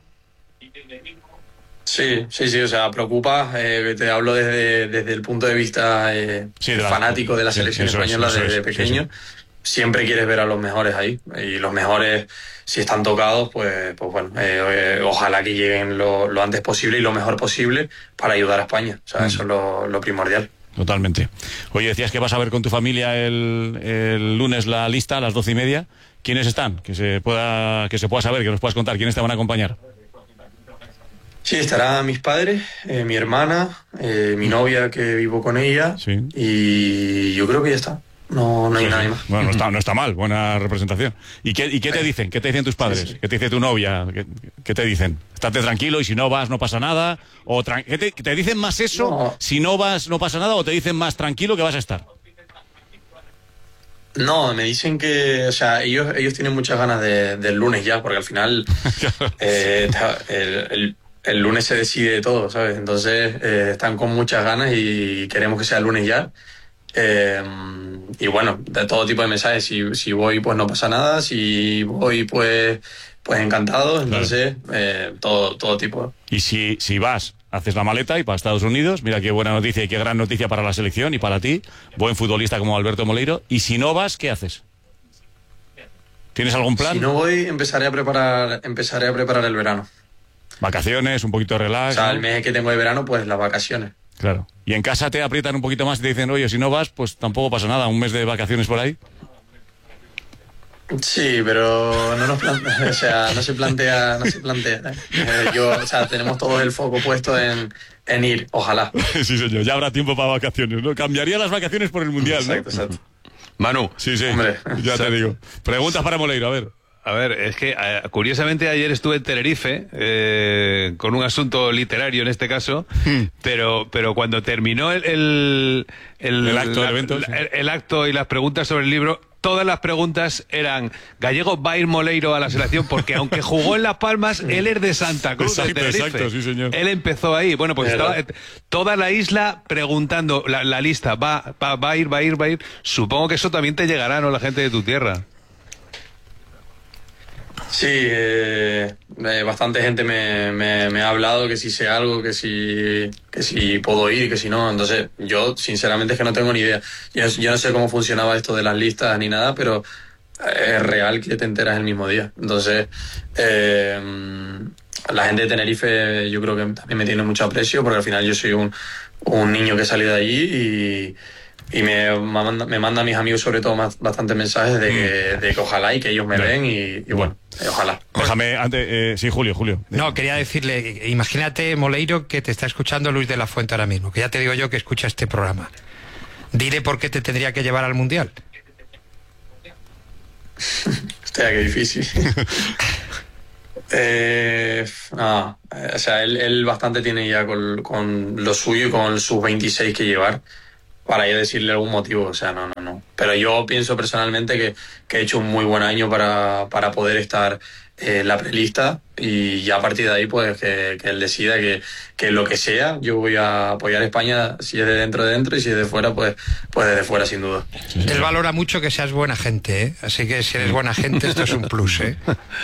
Speaker 23: Sí, sí, sí, o sea, preocupa, eh, te hablo desde, desde el punto de vista eh,
Speaker 1: Sí, de la-
Speaker 23: fanático de la
Speaker 1: sí,
Speaker 23: selección
Speaker 1: eso es,
Speaker 23: española
Speaker 1: eso
Speaker 23: desde
Speaker 1: es,
Speaker 23: pequeño.
Speaker 1: sí,
Speaker 23: Siempre quieres ver a los mejores ahí, y los mejores, si están tocados, pues, pues bueno, eh, eh, ojalá que lleguen lo, lo antes posible y lo mejor posible para ayudar a España. O sea,
Speaker 1: Mm.
Speaker 23: eso es lo, lo primordial.
Speaker 1: Totalmente. Oye, decías que vas a ver con tu familia el, el lunes la lista a las doce y media. ¿Quiénes están? Que se pueda, que se pueda saber, que nos puedas contar. ¿Quiénes te van a acompañar?
Speaker 23: Sí, estarán mis padres, eh, mi hermana, eh, mi novia que vivo con ella, y yo creo que ya está. No, no hay
Speaker 1: Sí,
Speaker 23: nadie
Speaker 1: sí.
Speaker 23: más.
Speaker 1: Bueno, no está, no está mal, buena representación. ¿Y qué, y qué te dicen? ¿Qué te dicen tus padres? ¿Qué te dice tu novia? ¿Qué, qué te dicen? Estate tranquilo y si no vas no pasa nada. O tran- ¿qué te, te dicen más eso?
Speaker 23: No.
Speaker 1: Si no vas no pasa nada, o te dicen más tranquilo que vas a estar.
Speaker 23: No, me dicen que, o sea, ellos, ellos tienen muchas ganas de- del lunes ya, porque al final eh, ta- el, el- el lunes se decide todo, ¿sabes? Entonces eh, están con muchas ganas y queremos que sea el lunes ya. Eh, y bueno, de todo tipo de mensajes. Si, si voy, pues no pasa nada. Si voy, pues, pues encantado. Entonces, eh, todo, todo tipo.
Speaker 1: Y si, si vas, haces la maleta y para Estados Unidos, mira qué buena noticia y qué gran noticia para la selección y para ti, buen futbolista como Alberto Moleiro. Y si no vas, ¿qué haces? ¿Tienes algún plan?
Speaker 23: Si no voy, empezaré a preparar, empezaré a preparar el verano.
Speaker 1: Vacaciones, un poquito de
Speaker 23: O
Speaker 1: relax.
Speaker 23: sea,
Speaker 1: ¿no?
Speaker 23: el mes que tengo de verano, pues las vacaciones.
Speaker 1: Claro. Y en casa te aprietan un poquito más y te dicen, oye, si no vas, pues tampoco pasa nada, un mes de vacaciones por ahí.
Speaker 23: Sí, pero no nos plantea, o sea, no se plantea, no se plantea. ¿eh? Eh, yo, o sea, tenemos todo el foco puesto en, en ir, ojalá.
Speaker 1: Sí, señor, ya habrá tiempo para vacaciones, ¿no? Cambiaría las vacaciones por el Mundial, ¿no?
Speaker 23: Exacto, exacto.
Speaker 3: Manu.
Speaker 1: Sí, sí,
Speaker 23: Hombre.
Speaker 1: ya te digo. Preguntas para Moleiro, a ver.
Speaker 3: A ver, es que eh, curiosamente ayer estuve en Tenerife eh, con un asunto literario en este caso, pero pero cuando terminó el el,
Speaker 1: El acto,
Speaker 3: la-
Speaker 1: el evento,
Speaker 3: la-
Speaker 1: sí.
Speaker 3: el- el acto y las preguntas sobre el libro, todas las preguntas eran: Gallego va a ir Moleiro a la selección porque aunque jugó en Las Palmas, él es de Santa Cruz, de
Speaker 1: Exacto,
Speaker 3: Tenerife.
Speaker 1: exacto, sí, señor.
Speaker 3: Él empezó ahí. Bueno, pues
Speaker 23: ¿Verdad?
Speaker 3: estaba eh, toda la isla preguntando la, la lista, va, va va a ir, va a ir, va a ir. Supongo que eso también te llegará, ¿no? La gente de tu tierra.
Speaker 23: Sí, eh, eh, bastante gente me, me, me ha hablado que si sé algo, que si, que si puedo ir, que si no. Entonces, yo sinceramente es que no tengo ni idea. Yo, yo no sé cómo funcionaba esto de las listas ni nada, pero es real que te enteras el mismo día. Entonces, eh, la gente de Tenerife yo creo que también me tiene mucho aprecio, porque al final yo soy un, un niño que he salido de allí y, y me, manda, me manda a mis amigos sobre todo más, bastantes mensajes de que, de que ojalá y que ellos me
Speaker 1: Bien.
Speaker 23: ven y, y bueno, eh, ojalá.
Speaker 1: Déjame, antes, eh, sí, Julio, Julio.
Speaker 2: No, quería decirle, imagínate, Moleiro, que te está escuchando Luis de la Fuente ahora mismo, que ya te digo yo que escucha este programa. Dile por qué te tendría que llevar al Mundial.
Speaker 23: Hostia, qué difícil. eh, no, o sea, él, él bastante tiene ya con, con lo suyo y con sus veintiséis que llevar para yo decirle algún motivo, o sea, no, no, no. Pero yo pienso personalmente que, que he hecho un muy buen año para, para poder estar eh, en la prelista y ya a partir de ahí pues que, que él decida que, que lo que sea, yo voy a apoyar a España si es de dentro de dentro y si es de fuera, pues, pues desde fuera sin duda.
Speaker 2: Él valora mucho que seas buena gente, ¿eh? Así que si eres buena gente esto es un plus, ¿eh?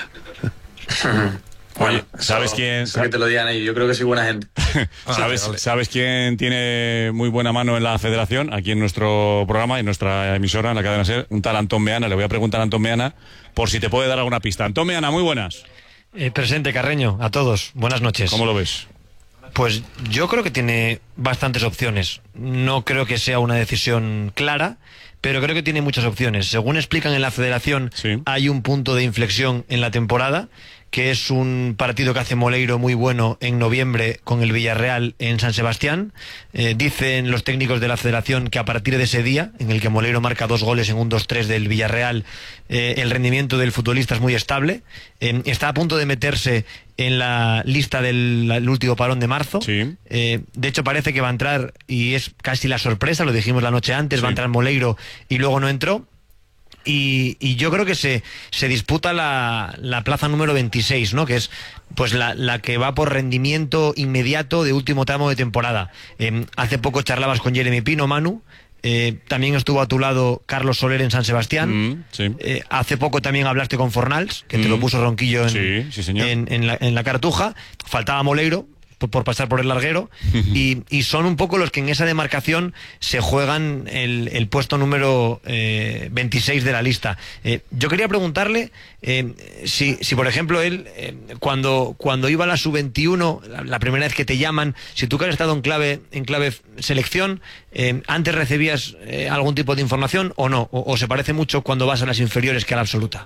Speaker 23: Bueno,
Speaker 1: ¿sabes
Speaker 23: eso,
Speaker 1: quién?
Speaker 23: eso que te lo digan ellos, yo creo que soy buena gente.
Speaker 1: ¿Sabes,
Speaker 23: vale, vale.
Speaker 1: ¿Sabes quién tiene muy buena mano en la federación? Aquí en nuestro programa, en nuestra emisora, en la cadena SER, un tal Antón Meana. Le voy a preguntar a Antón Meana por si te puede dar alguna pista. Antón Meana, muy buenas.
Speaker 8: Eh, presente, Carreño, a todos. Buenas noches.
Speaker 1: ¿Cómo lo ves?
Speaker 8: Pues yo creo que tiene bastantes opciones. No creo que sea una decisión clara, pero creo que tiene muchas opciones. Según explican en la federación, sí. hay un punto de inflexión en la temporada, que es un partido que hace Moleiro muy bueno en noviembre con el Villarreal en San Sebastián. Eh, dicen los técnicos de la federación que a partir de ese día, en el que Moleiro marca dos goles en un dos tres del Villarreal, eh, el rendimiento del futbolista es muy estable. Eh, está a punto de meterse en la lista del, del último parón de marzo.
Speaker 1: Sí.
Speaker 8: Eh, de hecho parece que va a entrar, y es casi la sorpresa, lo dijimos la noche antes,
Speaker 1: sí.
Speaker 8: va a entrar Moleiro y luego no entró. Y, y yo creo que se, se disputa la, la plaza número veintiséis, ¿no? Que es pues la, la que va por rendimiento inmediato de último tramo de temporada. Eh, hace poco charlabas con Jeremy Pino, Manu. Eh, también estuvo a tu lado Carlos Soler en San Sebastián.
Speaker 1: Mm, sí.
Speaker 8: eh, hace poco también hablaste con Fornals, que
Speaker 1: mm.
Speaker 8: te lo puso Ronquillo en,
Speaker 1: sí, sí, señor.
Speaker 8: en, en, la, en la cartuja. Faltaba Moleiro por, por pasar por el larguero. y, y son un poco los que en esa demarcación se juegan el, el puesto número eh, veintiséis de la lista. Eh, yo quería preguntarle eh, si, si, por ejemplo, él, eh, cuando, cuando iba a la sub veintiuno, la, la primera vez que te llaman, si tú que has estado en clave, en clave selección, eh, ¿antes recibías eh, algún tipo de información o no? O, ¿O se parece mucho cuando vas a las inferiores que a la absoluta?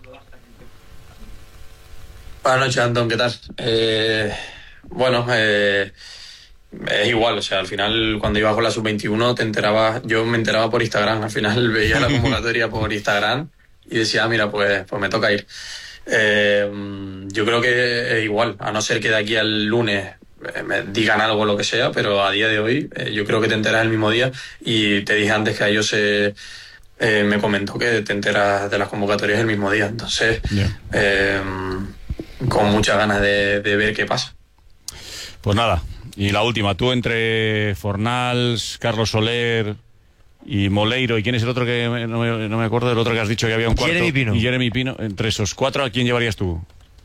Speaker 23: Buenas noches, Antón, ¿qué tal? Eh... Bueno, eh, es igual, o sea, al final cuando ibas con la sub veintiuno te enterabas, yo me enteraba por Instagram, al final veía la convocatoria por Instagram y decía, ah, mira, pues, pues me toca ir. Eh, yo creo que es igual, a no ser que de aquí al lunes me digan algo, lo que sea, pero a día de hoy eh, yo creo que te enteras el mismo día y te dije antes que a ellos se... Eh, me comentó que te enteras de las convocatorias el mismo día, entonces yeah. eh, con muchas ganas de, de ver qué pasa.
Speaker 1: Pues nada, y la última, tú entre Fornals, Carlos Soler y Moleiro, ¿y quién es el otro que no me, no me acuerdo del otro que has dicho que había un cuarto?
Speaker 8: Jeremy Pino.
Speaker 1: Y Jeremy Pino, entre esos cuatro, ¿a quién llevarías tú?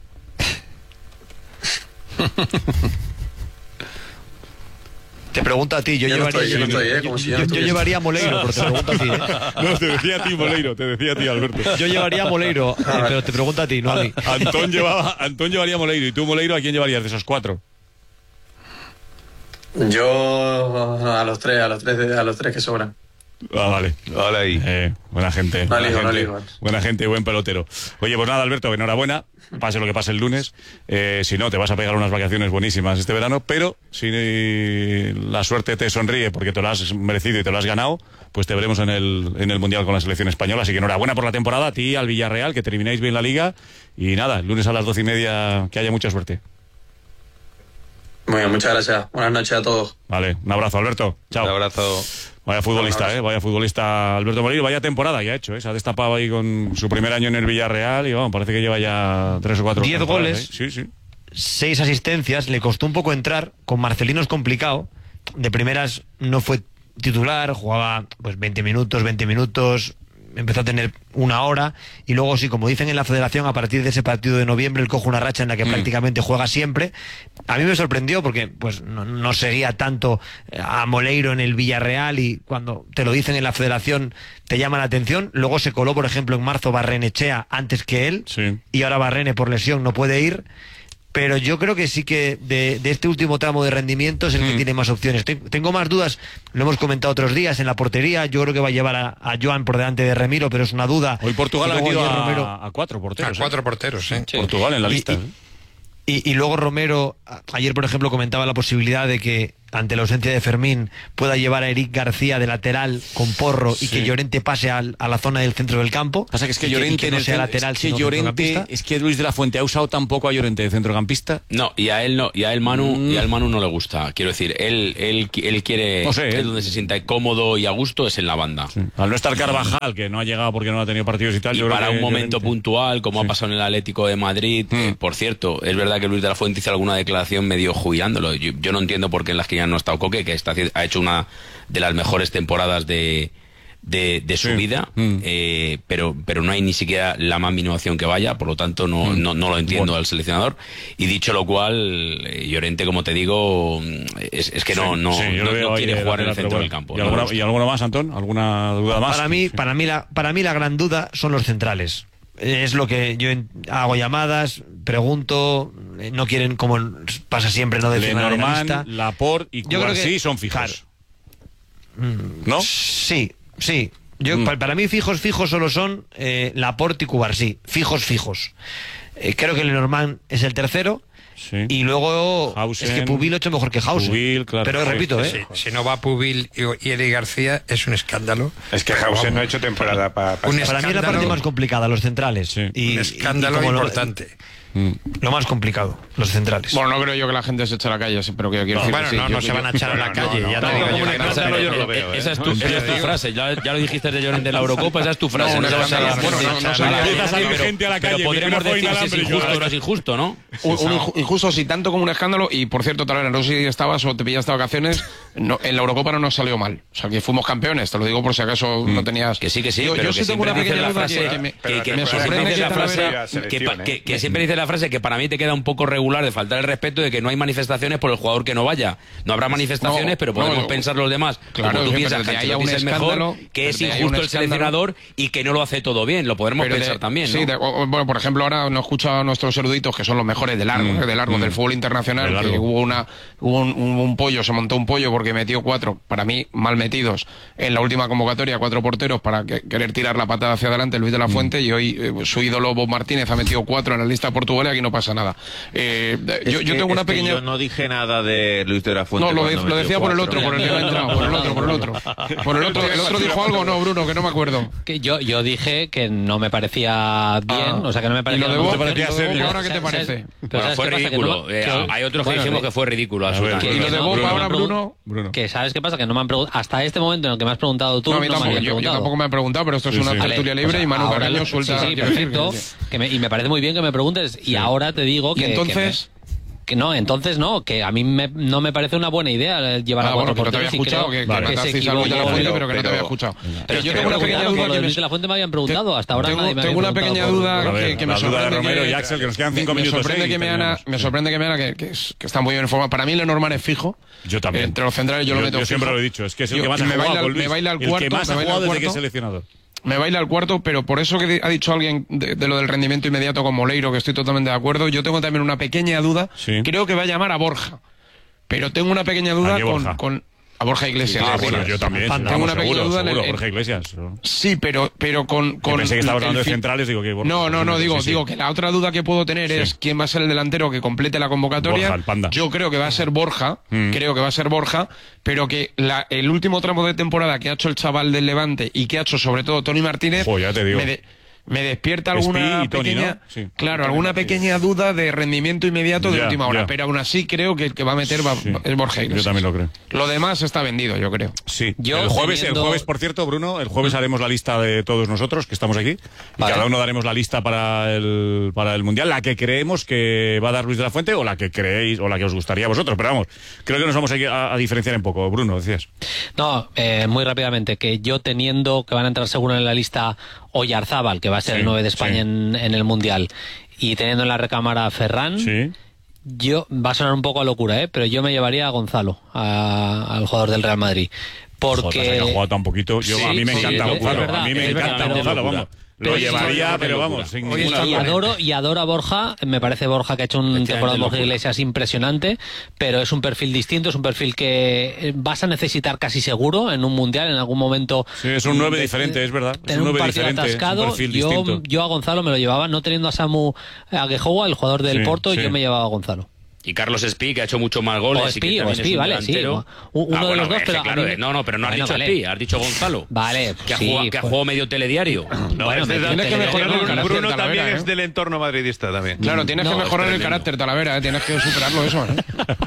Speaker 8: Te pregunto a ti, yo, yo llevaría, no estoy, yo, no estoy, ¿eh? Como si yo, yo, yo llevaría a Moleiro, pero te pregunto a ti. ¿eh?
Speaker 1: No, te decía a ti Moleiro, te decía a ti, Alberto.
Speaker 8: Yo llevaría a Moleiro, eh, pero te pregunto a ti, no a mí.
Speaker 1: Antón, llevaba, Antón llevaría a Moleiro, y tú, Moleiro, ¿a quién llevarías de esos cuatro?
Speaker 23: Yo a los tres, a los tres, a los tres que sobran.
Speaker 1: Ah, vale.
Speaker 3: Vale ahí.
Speaker 1: Eh, buena gente.
Speaker 23: No
Speaker 1: buena,
Speaker 23: ligo,
Speaker 1: gente
Speaker 23: no ligo.
Speaker 1: buena gente y buen pelotero. Oye, pues nada, Alberto, enhorabuena. Pase lo que pase el lunes. Eh, si no, te vas a pegar unas vacaciones buenísimas este verano, pero si la suerte te sonríe porque te lo has merecido y te lo has ganado, pues te veremos en el, en el Mundial con la selección española. Así que enhorabuena por la temporada, a ti, al Villarreal, que termináis bien la liga. Y nada, el lunes a las doce y media, que haya mucha suerte.
Speaker 23: Muy bien, muchas gracias. Buenas noches a todos.
Speaker 1: Vale, un abrazo, Alberto. Chao.
Speaker 3: Un abrazo.
Speaker 1: Vaya futbolista, eh, vaya futbolista Alberto Moleiro, vaya temporada que ha hecho, eh, se ha destapado ahí con su primer año en el Villarreal y vamos, parece que lleva ya tres o cuatro.
Speaker 8: Diez goles,
Speaker 1: ¿eh? Sí, sí.
Speaker 8: Seis asistencias, le costó un poco entrar, con Marcelino es complicado, de primeras no fue titular, jugaba pues veinte minutos, veinte minutos, empezó a tener una hora y luego sí, como dicen en la federación, a partir de ese partido de noviembre él coge una racha en la que mm. prácticamente juega siempre. A mí me sorprendió porque pues no, no seguía tanto a Moleiro en el Villarreal y cuando te lo dicen en la federación te llama la atención. Luego se coló, por ejemplo, en marzo Barrenechea antes que él,
Speaker 1: sí.
Speaker 8: y ahora Barrene por lesión no puede ir. pero yo creo que sí que de, de este último tramo de rendimiento es el que tiene más opciones. Tengo más dudas, lo hemos comentado otros días, en la portería. Yo creo que va a llevar a, a Joan por delante de Remiro, pero es una duda.
Speaker 1: Hoy Portugal ha metido a,
Speaker 8: Romero,
Speaker 1: a cuatro porteros.
Speaker 2: A cuatro porteros, sí.
Speaker 1: sí. Portugal en la
Speaker 8: y,
Speaker 1: lista.
Speaker 8: Y, y, y luego Romero, ayer por ejemplo comentaba la posibilidad de que ante la ausencia de Fermín pueda llevar a Eric García de lateral con Porro sí. y que Llorente pase al, a la zona del centro del campo.
Speaker 1: Pasa que es que Llorente
Speaker 8: que no sea lateral,
Speaker 1: es que Llorente, es que Luis de la Fuente ha usado tampoco a Llorente de centrocampista.
Speaker 4: No, y a él no, y a él Manu, mm. y a él Manu no le gusta. Quiero decir, él, él, él quiere,
Speaker 1: no sé,
Speaker 4: es
Speaker 1: ¿eh?
Speaker 4: donde se sienta cómodo y a gusto es en la banda.
Speaker 1: Sí. Al no estar Carvajal, que no ha llegado porque no ha tenido partidos y tal.
Speaker 4: Y
Speaker 1: yo
Speaker 4: para
Speaker 1: creo que
Speaker 4: un momento
Speaker 1: Llorente...
Speaker 4: puntual, como sí. ha pasado en el Atlético de Madrid, mm. eh, por cierto, es verdad que Luis de la Fuente hizo alguna declaración medio jubilándolo. Yo, yo no entiendo por qué en las que ya no ha estado Coque, que Está, ha hecho una de las mejores temporadas de, de, de su sí. vida, mm. eh, pero, pero no hay ni siquiera la más mínima opción que vaya, por lo tanto no, mm. no, no lo entiendo bueno. al seleccionador. Y dicho lo cual, eh, Llorente, como te digo, es, es que sí, no, no,
Speaker 1: sí,
Speaker 4: no, no quiere jugar en el centro
Speaker 1: bueno.
Speaker 4: del campo.
Speaker 1: ¿Y, alguna, ¿Y alguno más, Antón? ¿Alguna duda más?
Speaker 8: Para mí, para mí, la, para mí la gran duda son los centrales. Es lo que yo hago llamadas, pregunto, no quieren, como pasa siempre, no decir nada de la lista.
Speaker 1: Laporte y Cubarsí son fijos. ¿No?
Speaker 8: Sí, sí. Yo, mm. para, para mí fijos, fijos solo son eh, Laporte y Cubarsí. Fijos, fijos. Eh, creo que Lenormand es el tercero.
Speaker 1: Sí.
Speaker 8: Y luego
Speaker 1: Hausen,
Speaker 8: es que Pubil lo ha hecho mejor que Hausen.
Speaker 1: Pubil, claro.
Speaker 8: Pero repito, ¿eh?
Speaker 2: Sí, si no va Pubil y, y Eric García es un escándalo.
Speaker 5: Es que Hausen no ha hecho temporada para... Pa
Speaker 8: para para mí es la parte más complicada, los centrales.
Speaker 2: Sí.
Speaker 8: Y,
Speaker 2: un escándalo
Speaker 8: y
Speaker 2: importante.
Speaker 8: Lo, lo más complicado, los centrales.
Speaker 6: Bueno, no creo yo que la gente se eche a la calle, pero que quiero
Speaker 2: no,
Speaker 6: decir
Speaker 2: bueno,
Speaker 6: sí,
Speaker 2: no,
Speaker 6: yo,
Speaker 2: no se van a echar a la calle. Ya te digo yo.
Speaker 4: Yo no lo veo. Esa es tu, esa es tu frase. Ya, ya lo dijiste de Llorente en la Eurocopa, esa es tu frase.
Speaker 6: No, no, no,
Speaker 4: no,
Speaker 6: no, bueno, no, no
Speaker 4: salir gente a la calle. Pero podríamos decir si es injusto o no es injusto, ¿no?
Speaker 6: Un, un injusto, sí, tanto como un escándalo. Y por cierto, Talavera, no sé si estabas o te pillaste de vacaciones. No, en la Eurocopa no nos salió mal. O sea, que fuimos campeones. Te lo digo por si acaso no tenías.
Speaker 4: Que sí, que sí.
Speaker 6: Yo,
Speaker 4: pero
Speaker 6: yo sí tengo una pequeña duda que me sorprende
Speaker 4: la frase. Que siempre dice la frase que para mí te queda un poco regular de faltar el respeto de que no hay manifestaciones por el jugador que no vaya. No habrá manifestaciones, no, pero podemos no, pensar los demás.
Speaker 6: Claro,
Speaker 4: como tú piensas que
Speaker 6: Ancelotti
Speaker 4: es mejor, que es injusto el seleccionador y que no lo hace todo bien. Lo podremos pero pensar de, también, ¿no?
Speaker 6: Sí, de, o, bueno, por ejemplo, ahora nos escucha a nuestros eruditos que son los mejores de largo, mm, de largo mm, del fútbol internacional, de que hubo una hubo un, un, un pollo, se montó un pollo porque metió cuatro, para mí mal metidos, en la última convocatoria, cuatro porteros para que, querer tirar la patada hacia adelante Luis de la Fuente, mm. y hoy eh, su ídolo Bob Martínez ha metido cuatro en la lista portuguesa y aquí no pasa nada. Eh, yo,
Speaker 9: que,
Speaker 6: yo tengo una pequeña...
Speaker 9: Yo no dije nada de Luis de la Fuente.
Speaker 6: No, lo, de, lo decía por el otro, por el que no ha entrado, por el otro, por el otro. Por el otro, el otro dijo algo, no, Bruno, que no me acuerdo.
Speaker 7: Que yo, yo dije que no me parecía bien, ah. o sea, que no me parecía...
Speaker 6: ¿Y lo de Bob, parecía ser, ahora qué te parece?
Speaker 4: Pero bueno, fue ridículo. No, eh, que, hay otros que bueno, dijimos que fue ridículo.
Speaker 6: Absolutamente. ¿Y lo de Bob ahora, Bruno?
Speaker 7: Bruno? Que ¿sabes qué pasa? Que no me han preguntado, hasta este momento en el que me has preguntado tú,
Speaker 6: no, no me yo, yo tampoco me he preguntado, pero esto es una tertulia libre y Manu Carreño suelta...
Speaker 7: Sí, perfecto, y me parece muy bien que me preguntes, y ahora te digo que...
Speaker 6: ¿Y entonces...?
Speaker 7: Que no, entonces no, que a mí me, no me parece una buena idea llevar
Speaker 6: ah,
Speaker 7: a cuatro
Speaker 6: bueno,
Speaker 7: porteros.
Speaker 6: Pero te había escuchado, que,
Speaker 7: vale.
Speaker 6: que, que, que se Luis de la Fuente, pero que no te había escuchado.
Speaker 7: Pero yo tengo una pequeña duda que Luis de la Fuente me habían preguntado, hasta ahora nadie me había
Speaker 6: Tengo una pequeña duda que me sorprende
Speaker 1: Romero y Axel, que nos quedan cinco minutos.
Speaker 6: Me sorprende que me Ana, que está muy bien informado. Para mí Lenormand es fijo.
Speaker 1: Yo también.
Speaker 6: Entre los centrales yo lo meto fijo.
Speaker 1: Yo siempre lo he dicho, es que es el que más ha jugado con Luis.
Speaker 6: Me baila al cuarto.
Speaker 1: El que más ha jugado desde que es seleccionador.
Speaker 6: Me baila al cuarto, pero por eso que ha dicho alguien de, de lo del rendimiento inmediato con Moleiro, que estoy totalmente de acuerdo, yo tengo también una pequeña duda. Sí. Creo que va a llamar a Borja, pero tengo una pequeña duda con, con a Borja Iglesias.
Speaker 1: Ah, bueno, yo también.
Speaker 6: Tengo vamos, una pequeña
Speaker 1: seguro,
Speaker 6: duda
Speaker 1: seguro,
Speaker 6: en,
Speaker 1: Borja Iglesias.
Speaker 6: Sí, pero, pero con... con
Speaker 1: pensé que estabas hablando de centrales, digo que... Borja,
Speaker 6: no, no, no, digo, sí, digo sí. que la otra duda que puedo tener sí. es quién va a ser el delantero que complete la convocatoria.
Speaker 1: Borja, el Panda.
Speaker 6: Yo creo que va a ser Borja, mm. creo que va a ser Borja, pero que la, el último tramo de temporada que ha hecho el chaval del Levante y que ha hecho sobre todo Toni Martínez...
Speaker 1: Oh, ya te digo.
Speaker 6: Me de, me despierta alguna
Speaker 1: Spi Tony,
Speaker 6: pequeña,
Speaker 1: ¿no? Sí.
Speaker 6: claro, alguna pequeña duda de rendimiento inmediato de
Speaker 1: ya,
Speaker 6: última hora,
Speaker 1: ya.
Speaker 6: pero aún así creo que el que va a meter va, sí. es Borja Iglesias.
Speaker 1: Yo también lo creo.
Speaker 6: Lo demás está vendido, yo creo.
Speaker 1: Sí.
Speaker 7: Yo
Speaker 1: el jueves,
Speaker 7: teniendo...
Speaker 1: el jueves, por cierto, Bruno, el jueves haremos la lista de todos nosotros que estamos aquí y vale. cada uno daremos la lista para el para el mundial, la que creemos que va a dar Luis de la Fuente o la que creéis o la que os gustaría a vosotros, pero vamos, creo que nos vamos a, a diferenciar un poco. Bruno, decías.
Speaker 7: No, eh, muy rápidamente, que yo teniendo que van a entrar seguro en la lista Oyarzábal, que va a ser sí, el nueve de España sí. en, en el Mundial, y teniendo en la recámara a Ferran,
Speaker 1: sí.
Speaker 7: yo va a sonar un poco a locura, ¿eh? pero yo me llevaría a Gonzalo, a, al jugador del Real Madrid. Porque...
Speaker 1: Joder, que ha jugado tan poquito. Yo, sí, a mí me encanta sí, Gonzalo. Verdad, a mí me encanta verdad, Gonzalo, vamos. Lo llevaría, pero vamos, sin
Speaker 7: Oye,
Speaker 1: ninguna
Speaker 7: y
Speaker 1: duda.
Speaker 7: adoro, y adoro a Borja, me parece Borja que ha hecho un temporada de Borja Iglesias impresionante, pero es un perfil distinto, es un perfil que vas a necesitar casi seguro en un mundial, en algún momento.
Speaker 1: Sí, es un nueve diferente, es verdad. Es
Speaker 7: Tener
Speaker 1: un
Speaker 7: un
Speaker 1: nueve
Speaker 7: partido
Speaker 1: diferente, es un
Speaker 7: atascado,
Speaker 1: perfil
Speaker 7: yo,
Speaker 1: distinto.
Speaker 7: yo a Gonzalo me lo llevaba, no teniendo a Samu Aguejoa, el jugador del
Speaker 1: Sí,
Speaker 7: Porto,
Speaker 1: sí.
Speaker 7: yo me llevaba a Gonzalo.
Speaker 4: Y Carlos Espí, que ha hecho muchos más goles.
Speaker 7: O
Speaker 4: y
Speaker 7: Espí,
Speaker 4: que
Speaker 7: o
Speaker 4: también
Speaker 7: Espí,
Speaker 4: es un
Speaker 7: vale, sí.
Speaker 4: delantero.
Speaker 7: U- uno
Speaker 4: Ah,
Speaker 7: de
Speaker 4: bueno,
Speaker 7: los dos,
Speaker 4: es que
Speaker 7: pero a
Speaker 4: claro,
Speaker 7: mí me-
Speaker 4: no, no, pero no has
Speaker 7: Bueno,
Speaker 4: dicho
Speaker 7: vale.
Speaker 4: Espí, has dicho Gonzalo.
Speaker 7: Vale,
Speaker 4: Que ha
Speaker 7: sí,
Speaker 4: jugado, que ha
Speaker 7: pues-
Speaker 4: jugado medio telediario.
Speaker 3: No,
Speaker 6: Bueno,
Speaker 3: este
Speaker 6: tienes que mejorar el carácter,
Speaker 3: Bruno
Speaker 6: Talavera,
Speaker 3: también
Speaker 6: ¿eh?
Speaker 3: es del entorno madridista también.
Speaker 6: Claro, tienes
Speaker 3: No,
Speaker 6: que mejorar
Speaker 3: es
Speaker 6: el
Speaker 3: tremendo.
Speaker 6: carácter, Talavera, ¿eh? Tienes que superarlo eso, ¿eh?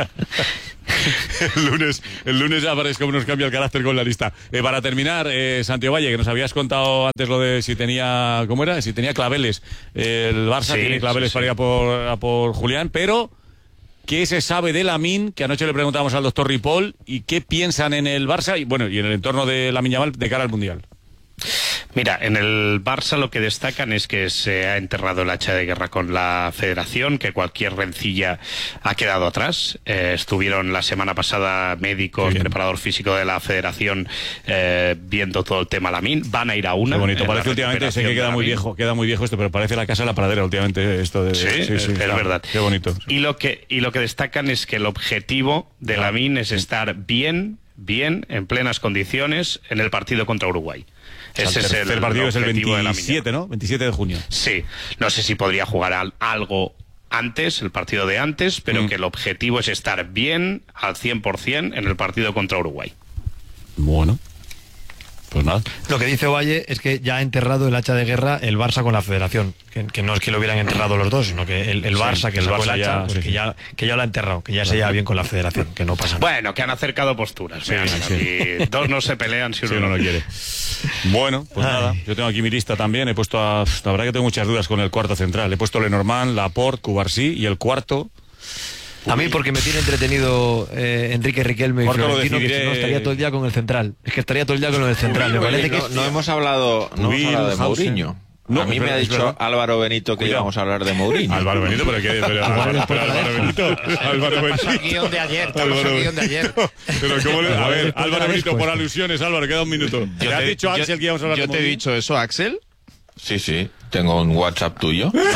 Speaker 1: El lunes, el lunes ya veréis cómo nos cambia el carácter con la lista. Eh, para terminar, eh, Santiago Valle, que nos habías contado antes lo de si tenía, ¿cómo era? Si tenía claveles. Eh, el Barça
Speaker 3: Sí,
Speaker 1: tiene claveles
Speaker 3: sí,
Speaker 1: para
Speaker 3: sí.
Speaker 1: ir a por, a por Julián, pero ¿qué se sabe de Lamine? Que anoche le preguntamos al doctor Ripoll y qué piensan en el Barça y bueno y en el entorno de Lamine Yamal de cara al Mundial.
Speaker 10: Mira, en el Barça lo que destacan es que se ha enterrado el hacha de guerra con la Federación, que cualquier rencilla ha quedado atrás. Eh, estuvieron la semana pasada médicos, preparador físico de la Federación eh, viendo todo el tema Lamine. Van a ir a una.
Speaker 1: Qué bonito,
Speaker 10: en la
Speaker 1: parece últimamente, sé que
Speaker 10: recuperación
Speaker 1: queda
Speaker 10: de
Speaker 1: muy
Speaker 10: Lamine.
Speaker 1: viejo, queda muy viejo esto, pero parece la casa de la pradera últimamente esto de
Speaker 10: Sí, es, es
Speaker 1: está-
Speaker 10: verdad.
Speaker 1: Qué bonito.
Speaker 10: Y lo que y lo que destacan es que el objetivo de Lamine es estar bien, bien, en plenas condiciones en el partido contra Uruguay.
Speaker 1: O sea,
Speaker 10: Ese
Speaker 1: el
Speaker 10: es el,
Speaker 1: tercer partido es el
Speaker 10: objetivo de Lamine.
Speaker 1: veintisiete, ¿no? veintisiete de junio.
Speaker 10: Sí, no sé si podría jugar al- algo antes, el partido de antes, pero
Speaker 1: Mm.
Speaker 10: que el objetivo es estar bien al cien por ciento en el partido contra Uruguay.
Speaker 1: Bueno, pues nada.
Speaker 8: Lo que dice Valle es que ya ha enterrado el hacha de guerra el Barça con la Federación. Que, que no es que lo hubieran enterrado los dos, sino que el, el
Speaker 1: Sí,
Speaker 8: Barça, que
Speaker 1: el
Speaker 8: sacó
Speaker 1: Barça
Speaker 8: el hacha,
Speaker 1: ya-
Speaker 8: pues
Speaker 1: sí,
Speaker 8: que,
Speaker 1: sí.
Speaker 8: ya, que ya lo ha enterrado, que ya se lleva bien con la Federación, que no pasa nada.
Speaker 10: Bueno, que han acercado posturas. vean, aquí dos no se pelean si uno,
Speaker 1: Si uno no quiere. Bueno, pues
Speaker 8: Ay.
Speaker 1: nada, yo tengo aquí mi lista también, he puesto a, la verdad que tengo muchas dudas con el cuarto central, he puesto Lenormand, Laporte, Cubarsí y el cuarto.
Speaker 8: A mí porque me tiene entretenido eh, Enrique Riquelme y
Speaker 1: Cuarto lo
Speaker 8: Florentino, que si
Speaker 1: decidiré-
Speaker 8: no estaría todo el día con el central. Es que estaría todo el día con el central. Me parece que
Speaker 9: no, no hemos hablado, no hemos
Speaker 1: Will
Speaker 9: hablado de
Speaker 1: Hausen.
Speaker 9: Mourinho.
Speaker 1: No,
Speaker 9: a mí
Speaker 1: es
Speaker 9: me ha
Speaker 1: verdad, es
Speaker 9: dicho
Speaker 1: verdad.
Speaker 9: Álvaro Benito que
Speaker 1: Cuidado.
Speaker 9: íbamos a hablar de Mourinho.
Speaker 1: Álvaro Benito, pero que pero, Álvaro, pero Álvaro Benito, Álvaro
Speaker 2: Pasó el
Speaker 1: Benito.
Speaker 2: guión de ayer, te
Speaker 1: Álvaro
Speaker 2: pasó el guión de ayer.
Speaker 1: Pero cómo le, a
Speaker 8: Igual
Speaker 1: ver,
Speaker 8: después
Speaker 1: Álvaro
Speaker 8: de la
Speaker 1: Benito por
Speaker 8: respuesta.
Speaker 1: alusiones, Álvaro, queda un minuto. ¿Te has dicho Axel que íbamos a hablar
Speaker 9: yo
Speaker 1: de
Speaker 9: te he
Speaker 1: Mourinho?
Speaker 9: dicho eso, Axel. Sí, sí. Tengo un WhatsApp tuyo. No.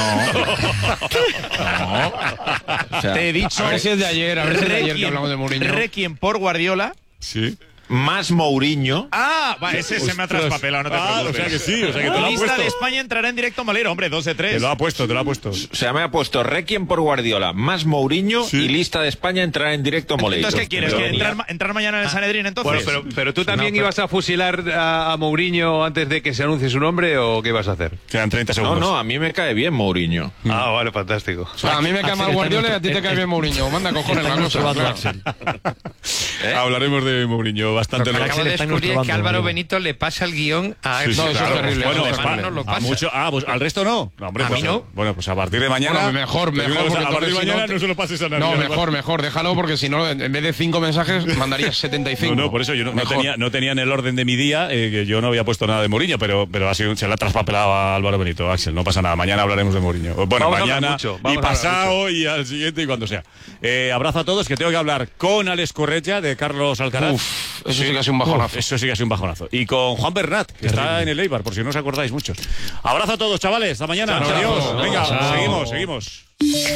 Speaker 9: no. O sea,
Speaker 6: Te he dicho. A ver si es de ayer, a ver si es de ayer que hablamos de Mourinho.
Speaker 9: Requiem por Guardiola.
Speaker 1: Sí.
Speaker 9: Más Mourinho.
Speaker 5: Ah, va, ese se me ha
Speaker 1: Ostras.
Speaker 5: traspapelado, no te
Speaker 1: Ah,
Speaker 5: preocupes.
Speaker 1: o sea que sí, o sea que te lo ha
Speaker 5: Lista
Speaker 1: puesto.
Speaker 5: de España entrará en directo Malero, hombre, dos de tres.
Speaker 1: Te lo ha puesto, te lo ha puesto.
Speaker 9: O sea, me ha puesto Requiem por Guardiola, más Mourinho y lista de España entrará en directo Moleiro.
Speaker 5: Entonces, ¿qué quieres?
Speaker 9: Pero
Speaker 5: ¿Que
Speaker 9: venía-
Speaker 5: entrar, ma- entrar mañana en el Sanedrín entonces?
Speaker 3: Bueno, pero, pero tú también
Speaker 5: No, pero-
Speaker 3: ibas a fusilar a, a Mourinho antes de que se anuncie su nombre o qué ibas a hacer?
Speaker 1: Quedan treinta
Speaker 9: No,
Speaker 1: segundos.
Speaker 9: no, a mí me cae bien Mourinho.
Speaker 3: Ah, vale, fantástico.
Speaker 6: A mí me cae mal Guardiola y a ti te cae bien Mourinho. Manda cojones la cosa. claro.
Speaker 1: ¿Eh? Hablaremos de Mourinho bastante.
Speaker 2: Lo que
Speaker 1: luego.
Speaker 2: acabo de descubrir es que Álvaro Benito le pasa el guión a
Speaker 1: Sí, sí,
Speaker 2: No,
Speaker 1: claro.
Speaker 2: eso es terrible.
Speaker 1: Bueno,
Speaker 2: Los
Speaker 1: es
Speaker 2: demás
Speaker 1: pa-
Speaker 2: no lo
Speaker 1: a
Speaker 2: pasa.
Speaker 1: mucho- ah, pues al resto no. No, hombre,
Speaker 2: A
Speaker 1: pues,
Speaker 2: mí no.
Speaker 1: Bueno, pues a partir de mañana.
Speaker 6: Bueno, mejor,
Speaker 1: te digo
Speaker 6: mejor.
Speaker 1: una cosa,
Speaker 6: porque
Speaker 1: a partir de
Speaker 6: entonces si
Speaker 1: mañana
Speaker 6: no,
Speaker 1: no se lo pases a nadie.
Speaker 6: No,
Speaker 1: Álvaro.
Speaker 6: mejor, mejor. Déjalo porque si no, en vez de cinco mensajes, mandarías setenta y cinco.
Speaker 1: No, no, por eso yo no, no
Speaker 6: Mejor.
Speaker 1: tenía, no tenía en el orden de mi día eh, que yo no había puesto nada de Mourinho, pero, pero ha sido, se la ha traspapelado a Álvaro Benito, Axel. No pasa nada. Mañana hablaremos de Mourinho. Bueno,
Speaker 3: Vamos a hablar
Speaker 1: mañana
Speaker 3: mucho,
Speaker 1: y
Speaker 3: vamos a hablar
Speaker 1: pasado y al siguiente y cuando sea. Eh, abrazo a todos, que tengo que hablar con Alex Correia de Carlos Alcaraz.
Speaker 6: Uf, eso sí que ha sido un bajonazo.
Speaker 1: Uf, eso sí que ha sido un bajonazo. Y con Juan Bernat, que está en el Eibar, por si no os acordáis muchos. Abrazo a todos, chavales. Hasta mañana.
Speaker 6: Chao,
Speaker 1: Adiós.
Speaker 6: chao.
Speaker 1: Venga,
Speaker 6: Chao.
Speaker 1: seguimos, seguimos.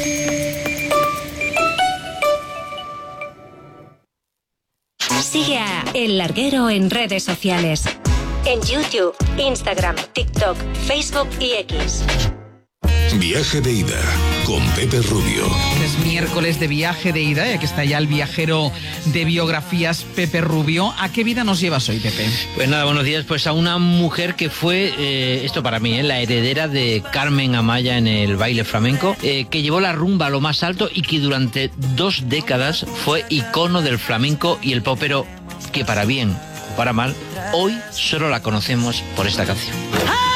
Speaker 12: Sigue a El Larguero en redes sociales. En YouTube, Instagram, TikTok, Facebook y X.
Speaker 11: Viaje de ida con Pepe Rubio.
Speaker 14: Es miércoles de viaje de ida y aquí está ya el viajero de biografías Pepe Rubio. ¿A qué vida nos llevas hoy, Pepe?
Speaker 24: Pues nada, buenos días. Pues a una mujer que fue, eh, esto para mí, eh, la heredera de Carmen Amaya en el baile flamenco, eh, que llevó la rumba a lo más alto y que durante dos décadas fue icono del flamenco y el popero, que para bien o para mal, hoy solo la conocemos por esta canción.
Speaker 18: ¡Ah!